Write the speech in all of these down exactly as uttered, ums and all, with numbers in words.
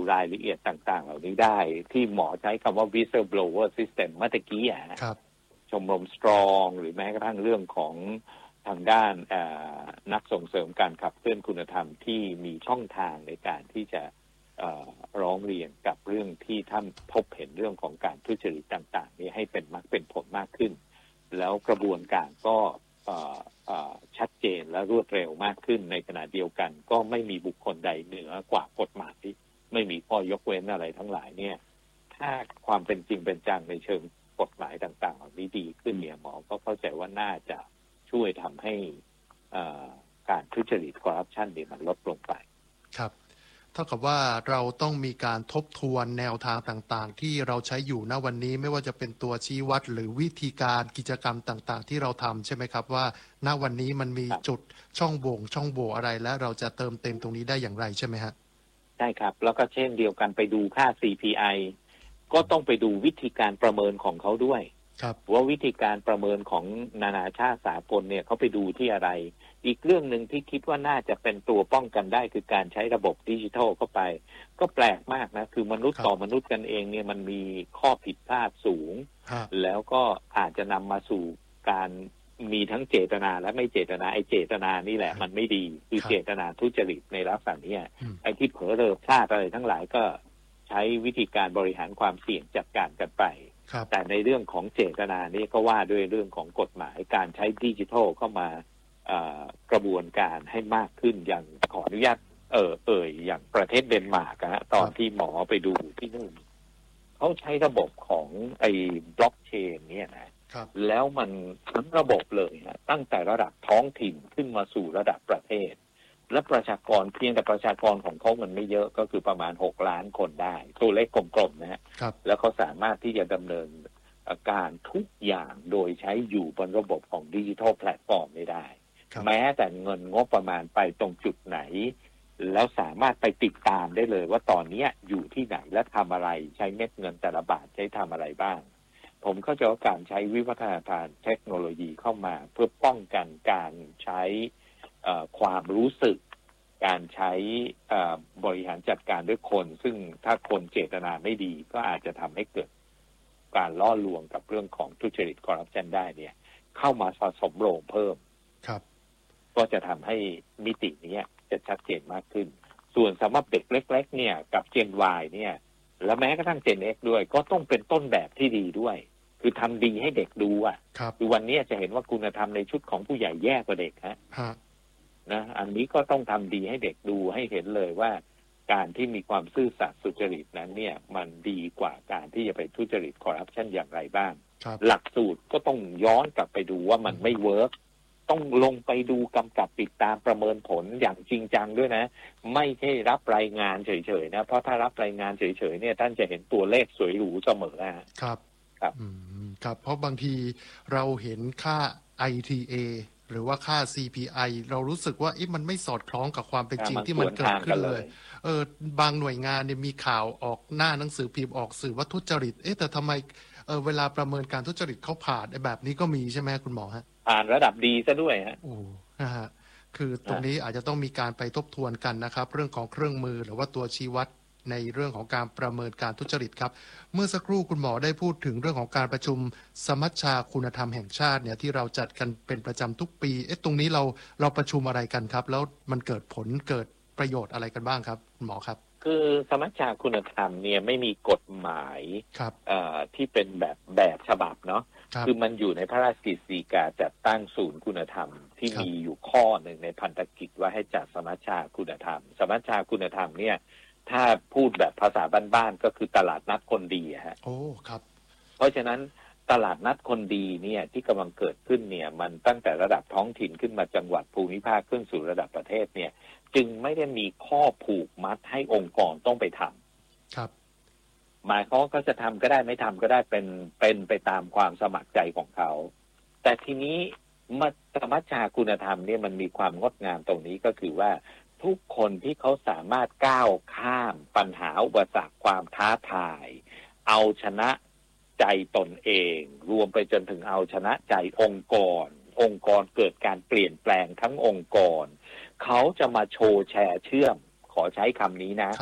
รายละเอียดต่างๆเหล่านี้ได้ที่หมอใช้คำว่า whistleblower system เมื่อตะกี้อ่ะชมรม strong หรือแม้กระทั่งเรื่องของทางด้านนักส่งเสริมการขับเคลื่อนคุณธรรมที่มีช่องทางในการที่จะร้องเรียนกับเรื่องที่ท่านพบเห็นเรื่องของการทุจริตต่างๆนี้ให้เป็นมรรคเป็นผลมากขึ้นแล้วกระบวนการก็ชัดเจนและรวดเร็วมากขึ้นในขณะเดียวกันก็ไม่มีบุคคลใดเหนือกว่ากฎหมายไม่มีข้อยกเว้นอะไรทั้งหลายเนี่ยถ้าความเป็นจริงเป็นจังในเชิงกฎหมายต่างๆเหล่านี้ดีขึ้นเนี่ยหมอก็เข้าใจว่าน่าจะช่วยทำให้การทุจริตคอร์รัปชันเนี่ยมันลดลงไปครับเท่ากับว่าเราต้องมีการทบทวนแนวทางต่างๆที่เราใช้อยู่ณวันนี้ไม่ว่าจะเป็นตัวชี้วัดหรือวิธีการกิจกรรมต่างๆที่เราทำใช่ไหมครับว่าณวันนี้มันมีจุดช่องโหว่ช่องโหว่อะไรและเราจะเติมเต็มตรงนี้ได้อย่างไรใช่ไหมฮะใช่ครับแล้วก็เช่นเดียวกันไปดูค่า ซี พี ไอ ก็ต้องไปดูวิธีการประเมินของเขาด้วยว่าวิธีการประเมินของนานาชาติสากลเนี่ยเขาไปดูที่อะไรอีกเรื่องหนึ่งที่คิดว่าน่าจะเป็นตัวป้องกันได้คือการใช้ระบบดิจิทัลเข้าไปก็แปลกมากนะคือมนุษย์ต่อมนุษย์กันเองเนี่ยมันมีข้อผิดพลาดสูงแล้วก็อาจจะนำมาสู่การมีทั้งเจตนาและไม่เจตนาไอ้เจตนานี่แหละมันไม่ดีคือเจตนาทุจริตในลักษณะนี้ไอ้ที่เผลอเรอพลาดอะไรทั้งหลายก็ใช้วิธีการบริหารความเสี่ยงจัดการกันไปแต่ในเรื่องของเจตนานี่ก็ว่าด้วยเรื่องของกฎหมายการใช้ดิจิทัลเข้ามากระบวนการให้มากขึ้นอย่างขออนุญาตเออเอ่ยอย่างประเทศเดนมาร์กนะตอนที่หมอไปดูที่นู่นเขาใช้ระบบของไอ้บล็อกเชนเนี่ยนะแล้วมันทั้งระบบเลยนะตั้งแต่ระดับท้องถิ่นขึ้นมาสู่ระดับประเทศและประชากรเพียงแต่ประชากรของเขามันไม่เยอะก็คือประมาณหกล้านคนได้ตัวเลขกลมๆนะฮะแล้วเขาสามารถที่จะดำเนินการทุกอย่างโดยใช้อยู่บนระบบของดิจิทัลแพลตฟอร์มไม่ได้แม้แต่เงินงบประมาณไปตรงจุดไหนแล้วสามารถไปติดตามได้เลยว่าตอนนี้อยู่ที่ไหนและทำอะไรใช้เม็ดเงินแต่ละบาทใช้ทำอะไรบ้างผมเข้าใจว่าการใช้วิวัฒนาการเทคโนโลยีเข้ามาเพื่อป้องกันการใช้ความรู้สึกการใช้บริหารจัดการด้วยคนซึ่งถ้าคนเจตนาไม่ดีก็อาจจะทำให้เกิดการล่อลวงกับเรื่องของทุจริตคอร์รัปชันได้เนี่ยเข้ามาสะสมโรงเพิ่มครับก็จะทำให้มิตินี้จะชัดเจนมากขึ้นส่วนสำหรับเด็กเล็กๆเนี่ยกับ Gen Y เนี่ยและแม้กระทั่ง Gen X ด้วยก็ต้องเป็นต้นแบบที่ดีด้วยคือทำดีให้เด็กดูอ่ะคือวันนี้จะเห็นว่าคุณธรรมในชุดของผู้ใหญ่แย่กว่าเด็กฮะนะอันนี้ก็ต้องทำดีให้เด็กดูให้เห็นเลยว่าการที่มีความซื่อสัตย์สุจริตนั้นเนี่ยมันดีกว่าการที่จะไปทุจริตคอร์รัปชันอย่างไรบ้างหลักสูตรก็ต้องย้อนกลับไปดูว่ามันไม่เวิร์กต้องลงไปดูกำกับติดตามประเมินผลอย่างจริงจังด้วยนะไม่ใช่รับรายงานเฉยๆนะเพราะถ้ารับรายงานเฉยๆเนี่ยท่านจะเห็นตัวเลขสวยหรูเสมอครับครับครับเพราะบางทีเราเห็นค่า ไอ ที เอ หรือว่าค่า ซี พี ไอ เรารู้สึกว่ามันไม่สอดคล้องกับความเป็นจริงที่มันเกิดขึ้นเลยเออบางหน่วยงานเนี่ยมีข่าวออกหน้าหนังสือพิมพ์ออกสื่อว่าทุจริตเอ๊ะแต่ทำไมเออเวลาประเมินการทุจริตเขาผ่านแบบนี้ก็มีใช่ไหมคุณหมอฮะผ่านระดับดีซะด้วยฮะโอ้นะฮะคือตรงนี้อาจจะต้องมีการไปทบทวนกันนะครับเรื่องของเครื่องมือหรือว่าตัวชี้วัดในเรื่องของการประเมินการทุจริตครับเมื่อสักครู่คุณหมอได้พูดถึงเรื่องของการประชุมสมัชชาคุณธรรมแห่งชาติเนี่ยที่เราจัดกันเป็นประจำทุกปีเอ๊ะตรงนี้เราเราประชุมอะไรกันครับแล้วมันเกิดผลเกิดประโยชน์อะไรกันบ้างครับคุณหมอครับคือสมัชชาคุณธรรมเนี่ยไม่มีกฎหมายที่เป็นแบบแบบฉบับเนาะคือมันอยู่ในพระราชกฤษฎีกาจัดตั้งศูนย์คุณธรรมที่มีอยู่ข้อหนึ่งในพันธกิจว่าให้จัดสมัชชาคุณธรรมสมัชชาคุณธรรมเนี่ยถ้าพูดแบบภาษาบ้านๆก็คือตลาดนัดคนดีฮะโอ้ครับเพราะฉะนั้นตลาดนัดคนดีเนี่ยที่กำลังเกิดขึ้นเนี่ยมันตั้งแต่ระดับท้องถิ่นขึ้นมาจังหวัดภูมิภาคขึ้นสู่ระดับประเทศเนี่ยจึงไม่ได้มีข้อผูกมัดให้องค์กรต้องไปทำครับหมายเขาก็จะทำก็ได้ไม่ทำก็ได้เป็นเป็นไปตามความสมัครใจของเขาแต่ทีนี้มัสมัชชาคุณธรรมเนี่ยมันมีความงดงามตรงนี้ก็คือว่าทุกคนที่เขาสามารถก้าวข้ามปัญหาอุปสรรคความท้าทายเอาชนะใจตนเองรวมไปจนถึงเอาชนะใจองค์กรองค์กรเกิดการเปลี่ยนแปลงทั้งองค์กรเขาจะมาโชว์แชร์เชื่อมขอใช้คำนี้นะ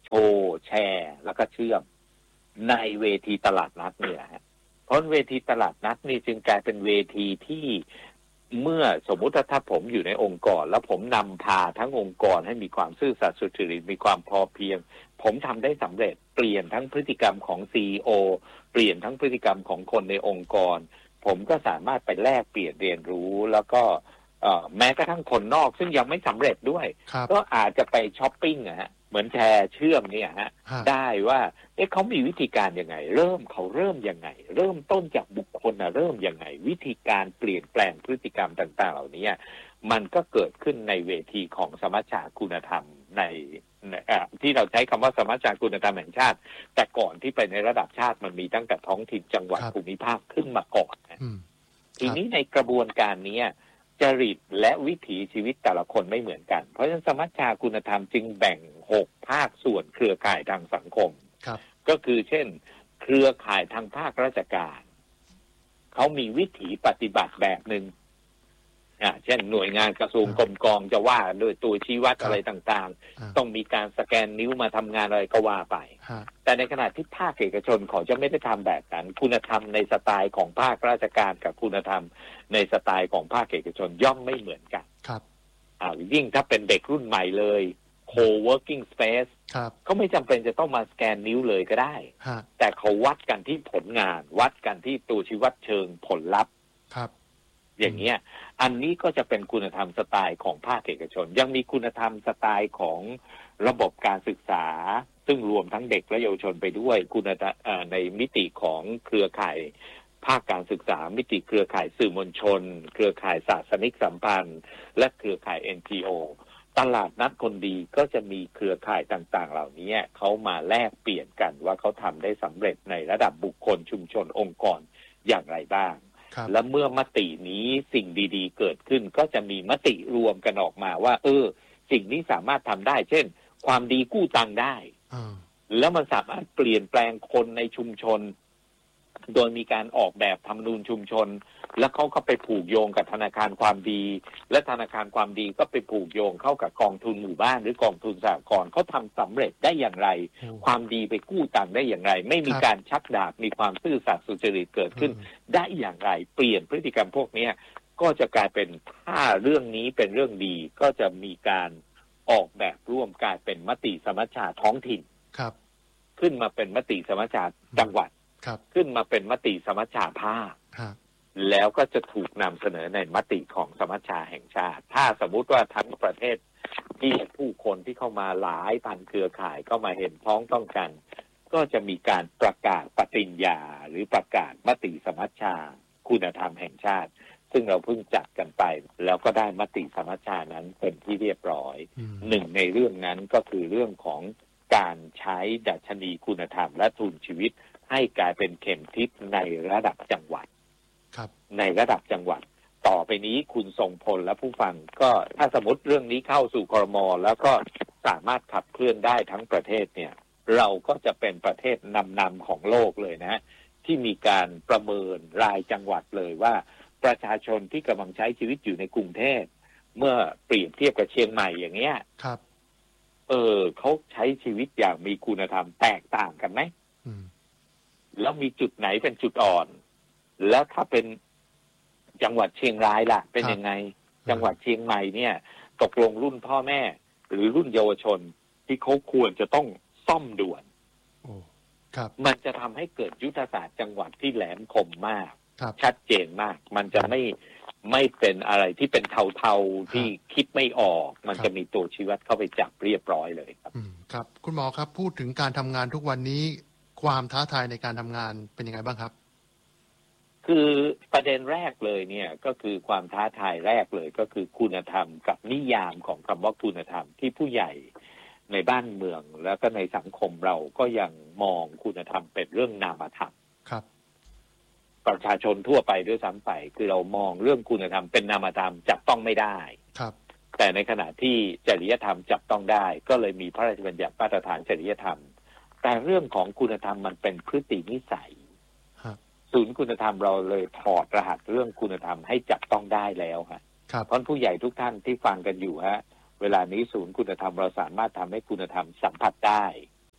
โทรแชร์แล้วก็เชื่อมในเวทีตลาดนัดเนี่ยฮะเพราะเวทีตลาดนัดนี่จึงกลายเป็นเวทีที่เมื่อสมมุติถ้าผมอยู่ในองค์กรแล้วผมนำพาทั้งองค์กรให้มีความซื่อสัตย์สุจริตมีความพอเพียงผมทำได้สำเร็จเปลี่ยนทั้งพฤติกรรมของ ซี อี โอ เปลี่ยนทั้งพฤติกรรมของคนในองค์กรผมก็สามารถไปแลกเปลี่ยนเรียนรู้แล้วก็แม้กระทั่งคนนอกซึ่งยังไม่สำเร็จด้วยก็อาจจะไปช้อปปิ้งอะฮะเหมือนแชร์เชื่อมเนี่ยฮะได้ว่าเอ๊ะเขามีวิธีการยังไงเริ่มเขาเริ่มยังไงเริ่มต้นจากบุคคลนะเริ่มยังไงวิธีการเปลี่ยนแปลงพฤติกรรมต่างๆเหล่านี้มันก็เกิดขึ้นในเวทีของสมัชชาคุณธรรมในที่เราใช้คำว่าสมัชชาคุณธรรมแห่งชาติแต่ก่อนที่ไปในระดับชาติมันมีตั้งแต่ท้องถิ่นจังหวัดภูมิภาคขึ้นมาก่อนทีนี้ในกระบวนการนี้จริตและวิถีชีวิตแต่ละคนไม่เหมือนกันเพราะฉะนั้นสมัชชาคุณธรรมจึงแบ่งหกภาคส่วนเครือข่ายทางสังคมก็คือเช่นเครือข่ายทางภาคราชการเขามีวิถีปฏิบัติแบบหนึ่งอ่าเช่นหน่วยงานกระทรวงกรมกองจะว่าด้วยตัวชี้วัดอะไรต่างๆต้องมีการสแกนนิ้วมาทำงานอะไรก็ว่าไปแต่ในขณะที่ภาคเอกชนเขาจะไม่ได้ทำแบบนั้นคุณธรรมในสไตล์ของภาคราชการกับคุณธรรมในสไตล์ของภาคเอกชนย่อมไม่เหมือนกันครับอ่ายิ่งถ้าเป็นเด็กรุ่นใหม่เลย co-working space เขาไม่จำเป็นจะต้องมาสแกนนิ้วเลยก็ได้แต่เขาวัดกันที่ผลงานวัดกันที่ตัวชี้วัดเชิงผลลัพธ์ครับอย่างเงี้ยอันนี้ก็จะเป็นคุณธรรมสไตล์ของภาคเอกชนยังมีคุณธรรมสไตล์ของระบบการศึกษาซึ่งรวมทั้งเด็กและเยาวชนไปด้วยคุณธรรมในมิติของเครือข่ายภาคการศึกษามิติเครือข่ายสื่อมวลชนเครือข่ายศาสนิกสัมพันธ์และเครือข่าย เอ็น จี โอ ตลาดนัดคนดีก็จะมีเครือข่ายต่างๆเหล่านี้เขามาแลกเปลี่ยนกันว่าเขาทำได้สำเร็จในระดับบุคคลชุมชนองค์กรอย่างไรบ้างและเมื่อมตินี้สิ่งดีๆเกิดขึ้นก็จะมีมติรวมกันออกมาว่าเออสิ่งนี้สามารถทำได้เช่นความดีกู้ตังค์ได้แล้วมันสามารถเปลี่ยนแปลงคนในชุมชนโดยมีการออกแบบธรรมนูญชุมชนแล้วเขาก็ไปผูกโยงกับธนาคารความดีและธนาคารความดีก็ไปผูกโยงเข้ากับกองทุนหมู่บ้านหรือกองทุนสหกรณ์เขาทำสำเร็จได้อย่างไรความดีไปกู้ตังค์ได้อย่างไรไม่มีการชักดาบมีความซื่อสัตย์สุจริตเกิดขึ้นได้อย่างไรเปลี่ยนพฤติกรรมพวกนี้ก็จะกลายเป็นถ้าเรื่องนี้เป็นเรื่องดีก็จะมีการออกแบบร่วมกลายเป็นมติสมัชชาท้องถิ่นครับขึ้นมาเป็นมติสมัชชาจังหวัดขึ้นมาเป็นมติสมัชชาภาคแล้วก็จะถูกนำเสนอในมติของสมัชชาแห่งชาติถ้าสมมุติว่าทั้งประเทศที่ผู้คนที่เข้ามาหลายพันเครือข่ายก็มาเห็นพ้องต้องกันก็จะมีการประกาศปฏิญญาหรือประกาศมติสมัชชาคุณธรรมแห่งชาติซึ่งเราเพิ่งจัดกันไปแล้วก็ได้มติสมัชชานั้นเป็นที่เรียบร้อยหนึ่งในเรื่องนั้นก็คือเรื่องของการใช้ดัชนีคุณธรรมและทุนชีวิตให้กลายเป็นเข็มทิศในระดับจังหวัดในระดับจังหวัดต่อไปนี้คุณทรงพลและผู้ฟังก็ถ้าสมมติเรื่องนี้เข้าสู่ครม.แล้วก็สามารถขับเคลื่อนได้ทั้งประเทศเนี่ยเราก็จะเป็นประเทศนำๆของโลกเลยนะที่มีการประเมินรายจังหวัดเลยว่าประชาชนที่กำลังใช้ชีวิตอยู่ในกรุงเทพเมื่อเปรียบเทียบกับเชียงใหม่อย่างเงี้ยครับเออเขาใช้ชีวิตอย่างมีคุณธรรมแตกต่างกันไหมแล้วมีจุดไหนเป็นจุดอ่อนแล้วถ้าเป็นจังหวัดเชียงรายล่ะเป็นยังไงจังหวัดเชียงใหม่เนี่ยตกลงรุ่นพ่อแม่หรือรุ่นเยาวชนที่เขาควรจะต้องซ่อมด่วนมันจะทำให้เกิดยุทธศาสตร์จังหวัดที่แหลมคมมากชัดเจนมากมันจะไม่ไม่เป็นอะไรที่เป็นเทาๆที่คิดไม่ออกมันจะมีตัวชี้วัดเข้าไปจับเรียบร้อยเลยครับครับคุณหมอครับพูดถึงการทำงานทุกวันนี้ความท้าทายในการทำงานเป็นยังไงบ้างครับคือประเด็นแรกเลยเนี่ยก็คือความท้าทายแรกเลยก็คือคุณธรรมกับนิยามของคำว่าคุณธรรมที่ผู้ใหญ่ในบ้านเมืองแล้วก็ในสังคมเราก็ยังมองคุณธรรมเป็นเรื่องนามธรรมครับประชาชนทั่วไปด้วยซ้ำไปคือเรามองเรื่องคุณธรรมเป็นนามธรรมจับต้องไม่ได้ครับแต่ในขณะที่จริยธรรมจับต้องได้ก็เลยมีพระราชบัญญัติมาตรฐานจริยธรรมแต่เรื่องของคุณธรรมมันเป็นพฤตินิสัยศูนย์คุณธรรมเราเลยถอดรหัสเรื่องคุณธรรมให้จับต้องได้แล้วฮะเพราะผู้ใหญ่ทุกท่านที่ฟังกันอยู่ฮะเวลานี้ศูนย์คุณธรรมเราสามารถทำให้คุณธรรมสัมผัสได้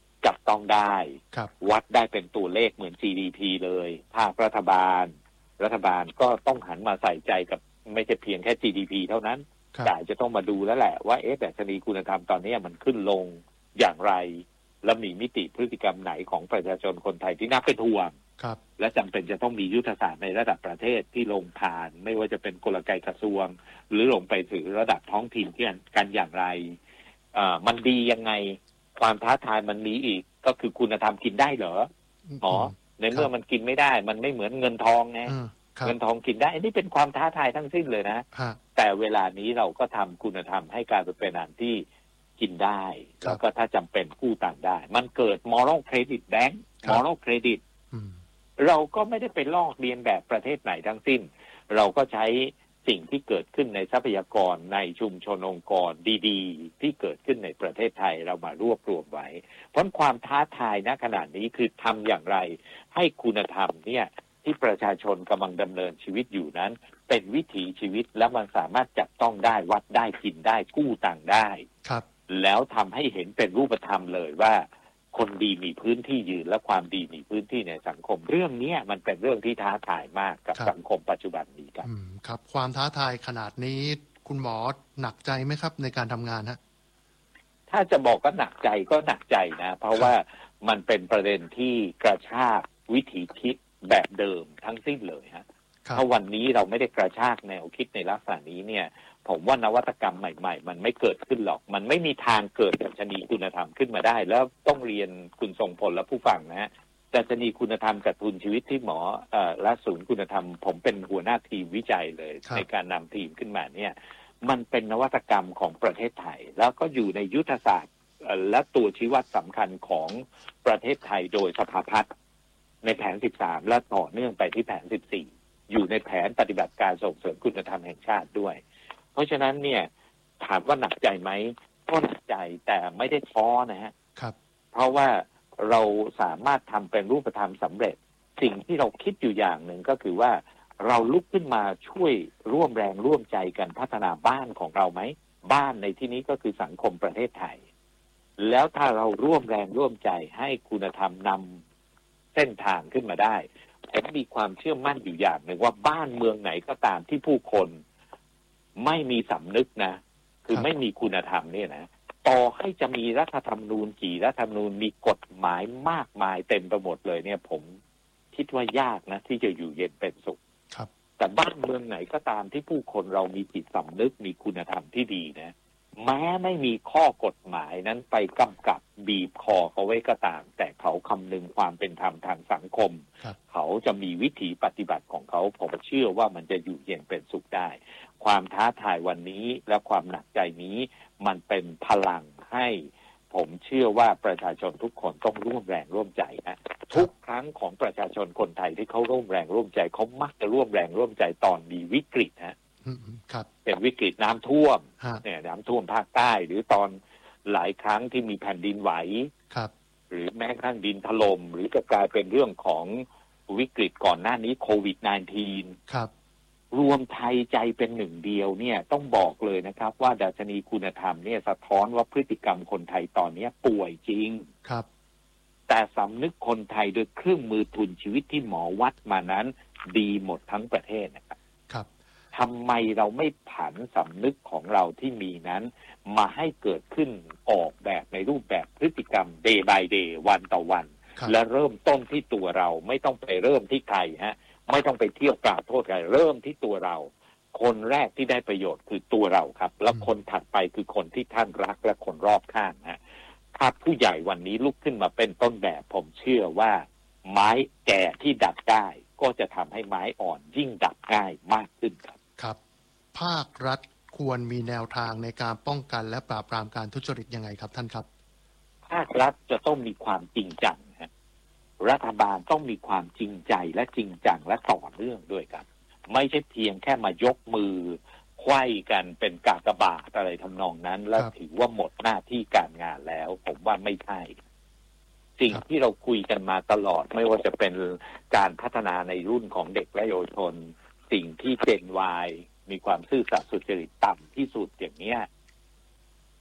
ต้องได้วัดได้เป็นตัวเลขเหมือน จี ดี พี เลยภาครัฐบาลรัฐบาลก็ต้องหันมาใส่ใจกับไม่ใช่เพียงแค่ จี ดี พี เท่านั้นแต่จะต้องมาดูแล้วแหละว่าเอ๊ะดัชนีคุณธรรมตอนนี้มันขึ้นลงอย่างไรและมีมิติพฤติกรรมไหนของประชาชนคนไทยที่น่าเป็นห่วงและจำเป็นจะต้องมียุทธศาสตร์ในระดับประเทศที่ลงผ่านไม่ว่าจะเป็นกลไกกระทรวงหรือลงไปถึงระดับท้องถิ่นที่กันอย่างไรอ่ามันดียังไงความท้าทายมันมีอีกก็คือคุณธรรมกินได้เหรอหมอในเมื่อมันกินไม่ได้มันไม่เหมือนเงินทองไงเงินทองกินได้อันนี้เป็นความท้าทายทั้งสิ้นเลยนะแต่เวลานี้เราก็ทำคุณธรรมให้กลายเป็นอันที่กินได้แล้วก็ถ้าจำเป็นกู้ต่างได้มันเกิด moral credit bank moral credit เราก็ไม่ได้ไปลอกเลียนแบบประเทศไหนทั้งสิ้นเราก็ใช้สิ่งที่เกิดขึ้นในทรัพยากรในชุมชนองค์กรดีๆที่เกิดขึ้นในประเทศไทยเรามารวบรวมไว้เพราะความท้าทายณขณะนี้คือทำอย่างไรให้คุณธรรมเนี่ยที่ประชาชนกำลังดำเนินชีวิตอยู่นั้นเป็นวิถีชีวิตและมันสามารถจับต้องได้วัดได้กินได้กู้ต่างได้ครับแล้วทำให้เห็นเป็นรูปธรรมเลยว่าคนดีมีพื้นที่ยืนและความดีมีพื้นที่ในสังคมเรื่องนี้มันเป็นเรื่องที่ท้าทายมากกับสังคมปัจจุบันนี้ครับครับความท้าทายขนาดนี้คุณหมอหนักใจไหมครับในการทำงานฮะถ้าจะบอกก็หนักใจก็หนักใจนะเพราะว่ามันเป็นประเด็นที่กระชากวิถีคิดแบบเดิมทั้งสิ้นเลยฮะถ้าวันนี้เราไม่ได้กระชากแนวคิดในลักษณะนี้เนี่ยผมว่านวัตกรรมใหม่ๆมันไม่เกิดขึ้นหรอกมันไม่มีทางเกิดดัชนีคุณธรรมขึ้นมาได้แล้วต้องเรียนคุณทรงพลและผู้ฟังนะฮะดัชนีคุณธรรมกับทุนชีวิตที่หมอเอ่อและศูนย์คุณธรรมผมเป็นหัวหน้าทีมวิจัยเลยในการนำทีมขึ้นมาเนี่ยมันเป็นนวัตกรรมของประเทศไทยแล้วก็อยู่ในยุทธศาสตร์และตัวชี้วัดสำคัญของประเทศไทยโดยสภาพัฒน์ในแผนสิบสามและต่อเนื่องไปที่แผนสิบสี่อยู่ในแผนปฏิบัติการส่งเสริมคุณธรรมแห่งชาติด้วยเพราะฉะนั้นเนี่ยถามว่าหนักใจไหมก็หนักใจแต่ไม่ได้ท้อนะฮะครับเพราะว่าเราสามารถทำเป็นรูปธรรมสำเร็จสิ่งที่เราคิดอยู่อย่างหนึ่งก็คือว่าเราลุกขึ้นมาช่วยร่วมแรงร่วมใจกันพัฒนาบ้านของเราไหมบ้านในที่นี้ก็คือสังคมประเทศไทยแล้วถ้าเราร่วมแรงร่วมใจให้คุณธรรมนำเส้นทางขึ้นมาได้ผมมีความเชื่อมั่นอยู่อย่างหนึ่งว่าบ้านเมืองไหนก็ตามที่ผู้คนไม่มีสำนึกนะคือไม่มีคุณธรรมเนี่ยนะต่อให้จะมีรัฐธรรมนูญกี่รัฐธรรมนูญมีกฎหมายมากมายเต็มไปหมดเลยเนี่ยผมคิดว่ายากนะที่จะอยู่เย็นเป็นสุขครับแต่บ้านเมืองไหนก็ตามที่ผู้คนเรามีจิตสำนึกมีคุณธรรมที่ดีนะแม้ไม่มีข้อกฎหมายนั้นไปกำกับบีบคอเขาไว้ก็ตามแต่เขาคำนึงความเป็นธรรมทางสังคมเขาจะมีวิถีปฏิบัติของเขาผมเชื่อว่ามันจะอยู่เย็นเป็นสุขได้ความท้าทายวันนี้และความหนักใจนี้มันเป็นพลังให้ผมเชื่อว่าประชาชนทุกคนต้องร่วมแรงร่วมใจนะทุกครั้งของประชาชนคนไทยที่เขาร่วมแรงร่วมใจเขามักจะร่วมแรงร่วมใจตอนมีวิกฤตนะเป็นวิกฤตน้ำท่วมเนี่ยน้ำท่วมภาคใต้หรือตอนหลายครั้งที่มีแผ่นดินไหวหรือแม้กระทั่งดินถล่มหรือจะกลายเป็นเรื่องของวิกฤตก่อนหน้านี้โควิด สิบเก้า ครับรวมไทยใจเป็นหนึ่งเดียวเนี่ยต้องบอกเลยนะครับว่าดัชนีคุณธรรมเนี่ยสะท้อนว่าพฤติกรรมคนไทยตอนนี้ป่วยจริงครับแต่สำนึกคนไทยโดยเครื่องมือทุนชีวิตที่หมอวัดมานั้นดีหมดทั้งประเทศนะครับครับทำไมเราไม่ผันสำนึกของเราที่มีนั้นมาให้เกิดขึ้นออกแบบในรูปแบบพฤติกรรม day by day วันต่อวันและเริ่มต้นที่ตัวเราไม่ต้องไปเริ่มที่ใครฮะไม่ต้องไปเที่ยวกล่าวโทษใครเริ่มที่ตัวเราคนแรกที่ได้ประโยชน์คือตัวเราครับแล้วคนถัดไปคือคนที่ท่านรักและคนรอบข้างฮะถ้าผู้ใหญ่วันนี้ลุกขึ้นมาเป็นต้นแบบผมเชื่อว่าไม้แก่ที่ดัดได้ก็จะทำให้ไม้อ่อนยิ่งดัดง่ายมากขึ้นครับครับภาครัฐควรมีแนวทางในการป้องกันและปราบปรามการทุจริตยังไงครับท่านครับภาครัฐจะต้องมีความจริงจังรัฐบาลต้องมีความจริงใจและจริงจังและต่อเนื่องด้วยกันไม่ใช่เพียงแค่มายกมือไขว้กันเป็นกากบาทอะไรทำนองนั้นแล้วถือว่าหมดหน้าที่การงานแล้วผมว่าไม่ใช่สิ่งที่เราคุยกันมาตลอดไม่ว่าจะเป็นการพัฒนาในรุ่นของเด็กและเยาวชนสิ่งที่เจน วาย มีความซื่อสัตย์สุจริตต่ำที่สุดอย่างเนี้ย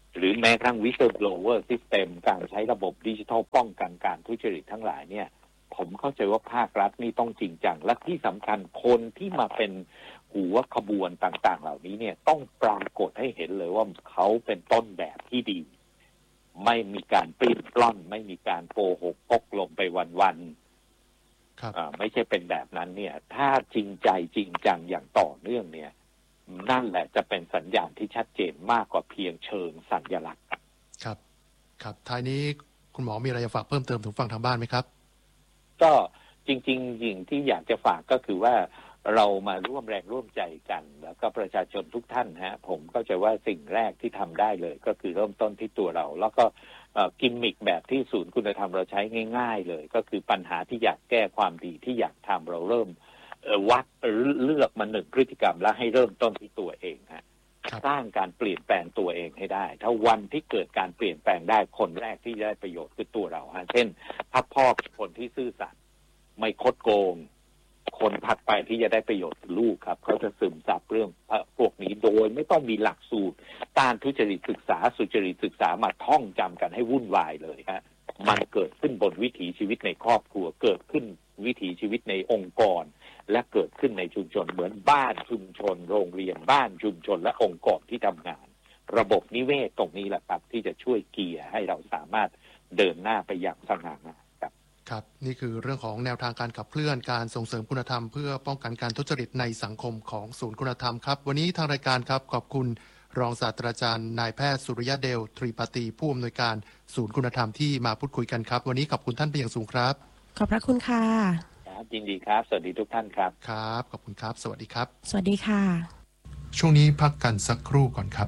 หรือแม้กระทั่ง whistleblower system การใช้ระบบดิจิทัลป้องกันการทุจริตทั้งหลายเนี่ยผมเข้าใจว่าภาครัฐนี่ต้องจริงจังและที่สำคัญคนที่มาเป็นหัวขบวนต่างๆเหล่านี้เนี่ยต้องปรากฏให้เห็นเลยว่าเขาเป็นต้นแบบที่ดีไม่มีการปลิ้นปล้อนไม่มีการโกหกพกลมไปวันๆครับไม่ใช่เป็นแบบนั้นเนี่ยถ้าจริงใจจริงจังอย่างต่อเนื่องเนี่ยนั่นแหละจะเป็นสัญญาณที่ชัดเจนมากกว่าเพียงเชิงสัญลักษณ์ครับครับท้ายนี้คุณหมอมีอะไรจะฝากเพิ่มเติมถึงฝั่งทางบ้านไหมครับก็จริงๆสิ่งที่อยากจะฝากก็คือว่าเรามาร่วมแรงร่วมใจกันแล้วก็ประชาชนทุกท่านฮะผมเข้าใจว่าสิ่งแรกที่ทำได้เลยก็คือเริ่มต้นที่ตัวเราแล้วก็กิมมิคแบบที่ศูนย์คุณธรรมเราใช้ง่ายๆเลยก็คือปัญหาที่อยากแก้ความดีที่อยากทำเราเริ่มวัดเลือกมาหนึ่งพฤติกรรมแล้วให้เริ่มต้นที่ตัวเองฮะสร้างการเปลี่ยนแปลงตัวเองให้ได้ถ้าวันที่เกิดการเปลี่ยนแปลงได้คนแรกที่ได้ประโยชน์คือตัวเราฮะเช่นถ้าพ่อเป็นคนที่ซื่อสัตย์ไม่คดโกงคนถัดไปที่จะได้ประโยชน์คือลูกครับเขาจะซึมซับเรื่องพวกนี้โดยไม่ต้องมีหลักสูตรต้านทุจริตศึกษาสุจริตศึกษามาท่องจำกันให้วุ่นวายเลยฮะมันเกิดขึ้นบนวิถีชีวิตในครอบครัวเกิดขึ้นวิถีชีวิตในองค์กรและเกิดขึ้นในชุมชนเหมือนบ้านชุมชนโรงเรียนบ้านชุมชนและองค์กรที่ทำงานระบบนิเวศตรงนี้แหละครับที่จะช่วยเกียร์ให้เราสามารถเดินหน้าไปอย่างสง่างามครับครับนี่คือเรื่องของแนวทางการขับเคลื่อนการส่งเสริมคุณธรรมเพื่อป้องกันการทุจริตในสังคมของศูนย์คุณธรรมครับวันนี้ทางรายการครับขอบคุณรองศาสตราจารย์นายแพทย์สุริยะเดลทรีปาตีผู้อำนวยการศูนย์คุณธรรมที่มาพูดคุยกันครับวันนี้ขอบคุณท่านเป็นอย่างสูงครับขอบพระคุณค่ะยินดีครับสวัสดีทุกท่านครับครับขอบคุณครับสวัสดีครับสวัสดีค่ะช่วงนี้พักกันสักครู่ก่อนครับ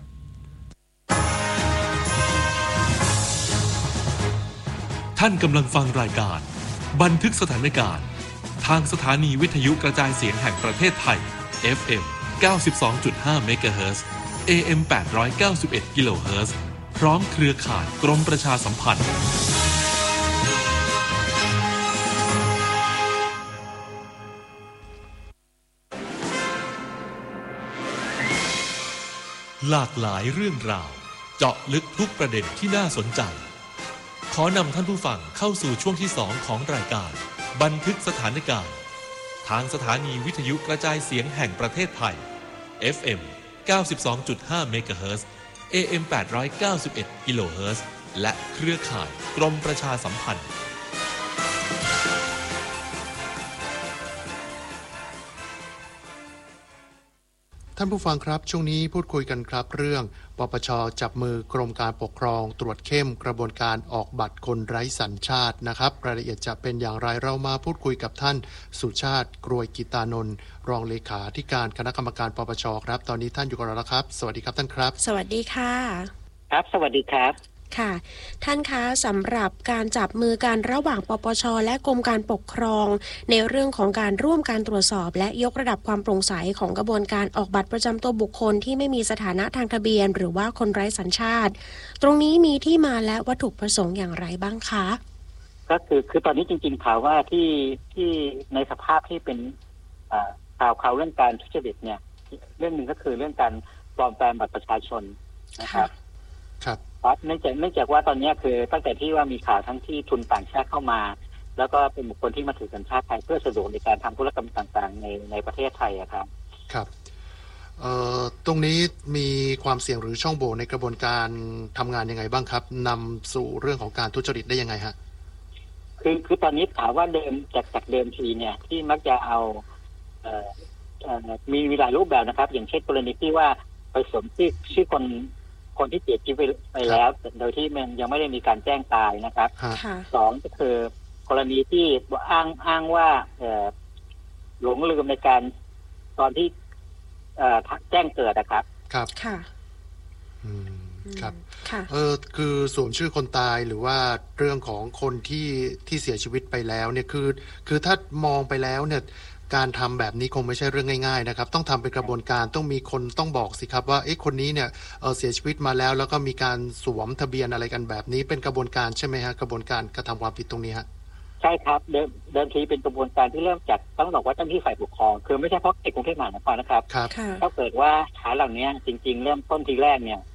ท่านกำลังฟังรายการบันทึกสถานการณ์ทางสถานีวิทยุกระจายเสียงแห่งประเทศไทย เอฟ เอ็ม เก้าสิบสองจุดห้า เมกะเฮิรตซ์ เอ เอ็ม แปดร้อยเก้าสิบเอ็ด กิโลเฮิรตซ์ พร้อมเครือข่ายกรมประชาสัมพันธ์หลากหลายเรื่องราวเจาะลึกทุกประเด็นที่น่าสนใจขอนำท่านผู้ฟังเข้าสู่ช่วงที่สองของรายการบันทึกสถานการณ์ทางสถานีวิทยุกระจายเสียงแห่งประเทศไทย เอฟ เอ็ม เก้าสิบสองจุดห้า เมกะเฮิรตซ์ เอ เอ็ม แปดร้อยเก้าสิบเอ็ด กิโลเฮิรตซ์ และเครือข่ายกรมประชาสัมพันธ์ท่านผู้ฟังครับช่วงนี้พูดคุยกันครับเรื่องปปช.จับมือกรมการปกครองตรวจเข้มกระบวนการออกบัตรคนไร้สัญชาตินะครับรายละเอียดจะเป็นอย่างไรเรามาพูดคุยกับท่านสุชาติกรวยกิตานนท์รองเลขาธิการคณะกรรมการปปช.ครับตอนนี้ท่านอยู่กับเราแล้วครับสวัสดีครับท่านครับสวัสดีค่ะครับสวัสดีครับค่ะท่านคะสำหรับการจับมือกันระหว่างปปช.และกรมการปกครองในเรื่องของการร่วมการตรวจสอบและยกระดับความโปร่งใสของกระบวนการออกบัตรประจำตัวบุคคลที่ไม่มีสถานะทางทะเบียนหรือว่าคนไร้สัญชาติตรงนี้มีที่มาและวัตถุประสงค์อย่างไรบ้างคะก็คือคือตอนนี้จริงๆข่าวว่าที่ที่ในสภาพที่เป็นข่าวข่าวเรื่องการทุจริตเนี่ยเรื่องหนึ่งก็คือเรื่องการปลอมแปลงบัตรประชาชนนะครับครับเนื่องจากเนื่องจากว่าตอนนี้คือตั้งแต่ที่ว่ามีข่าวทั้งที่ทุนต่างชาติเข้ามาแล้วก็เป็นบุคคลที่มาถือสัญชาติไทยเพื่อสะดวกในการทำธุรกรรมต่างๆในในประเทศไทยครับครับเอ่อตรงนี้มีความเสี่ยงหรือช่องโหว่ในกระบวนการทำงานยังไงบ้างครับนำสู่เรื่องของการทุจริตได้ยังไงฮะคือคือตอนนี้ถามว่าเดิมจากจากเดิมทีเนี่ยที่มักจะเอาเอ่อเอ่อมีมีหลายรูปแบบนะครับอย่างเช่นกรณีที่ว่าไปสวมชื่อชื่อคนคนที่เสียชีวิตไปแล้วโดยที่มันยังไม่ได้มีการแจ้งตายนะครับสองก็คือกรณีที่อ้างอ้างว่าหลงลืมในการตอนที่แจ้งเกิดนะครับครับค่ะอืมครับเออคือสวมชื่อคนตายหรือว่าเรื่องของคนที่ที่เสียชีวิตไปแล้วเนี่ยคือคือถ้ามองไปแล้วเนี่ยการทำแบบนี้คงไม่ใช่เรื่องง่ายๆนะครับต้องทำเป็นกระบวนการต้องมีคนต้องบอกสิครับว่าเอ๊ะคนนี้เนี่ยเออเสียชีวิตมาแล้วแล้วก็มีการสวมทะเบียนอะไรกันแบบนี้เป็นกระบวนการใช่ไหมฮะกระบวนการกระทำความผิดตรงนี้ฮะใช่ครับเดิมเดิมทีเป็นกระบวนการที่เริ่มจากต้องบอกว่าเจ้าหน้าที่ฝ่ายปกครองคือไม่ใช่เพราะเอกกรุงเทพมหานครนะครับครับถ้าเกิดว่าฐานเหล่านี้จริงๆเริ่มต้นทีแรกเนี่ย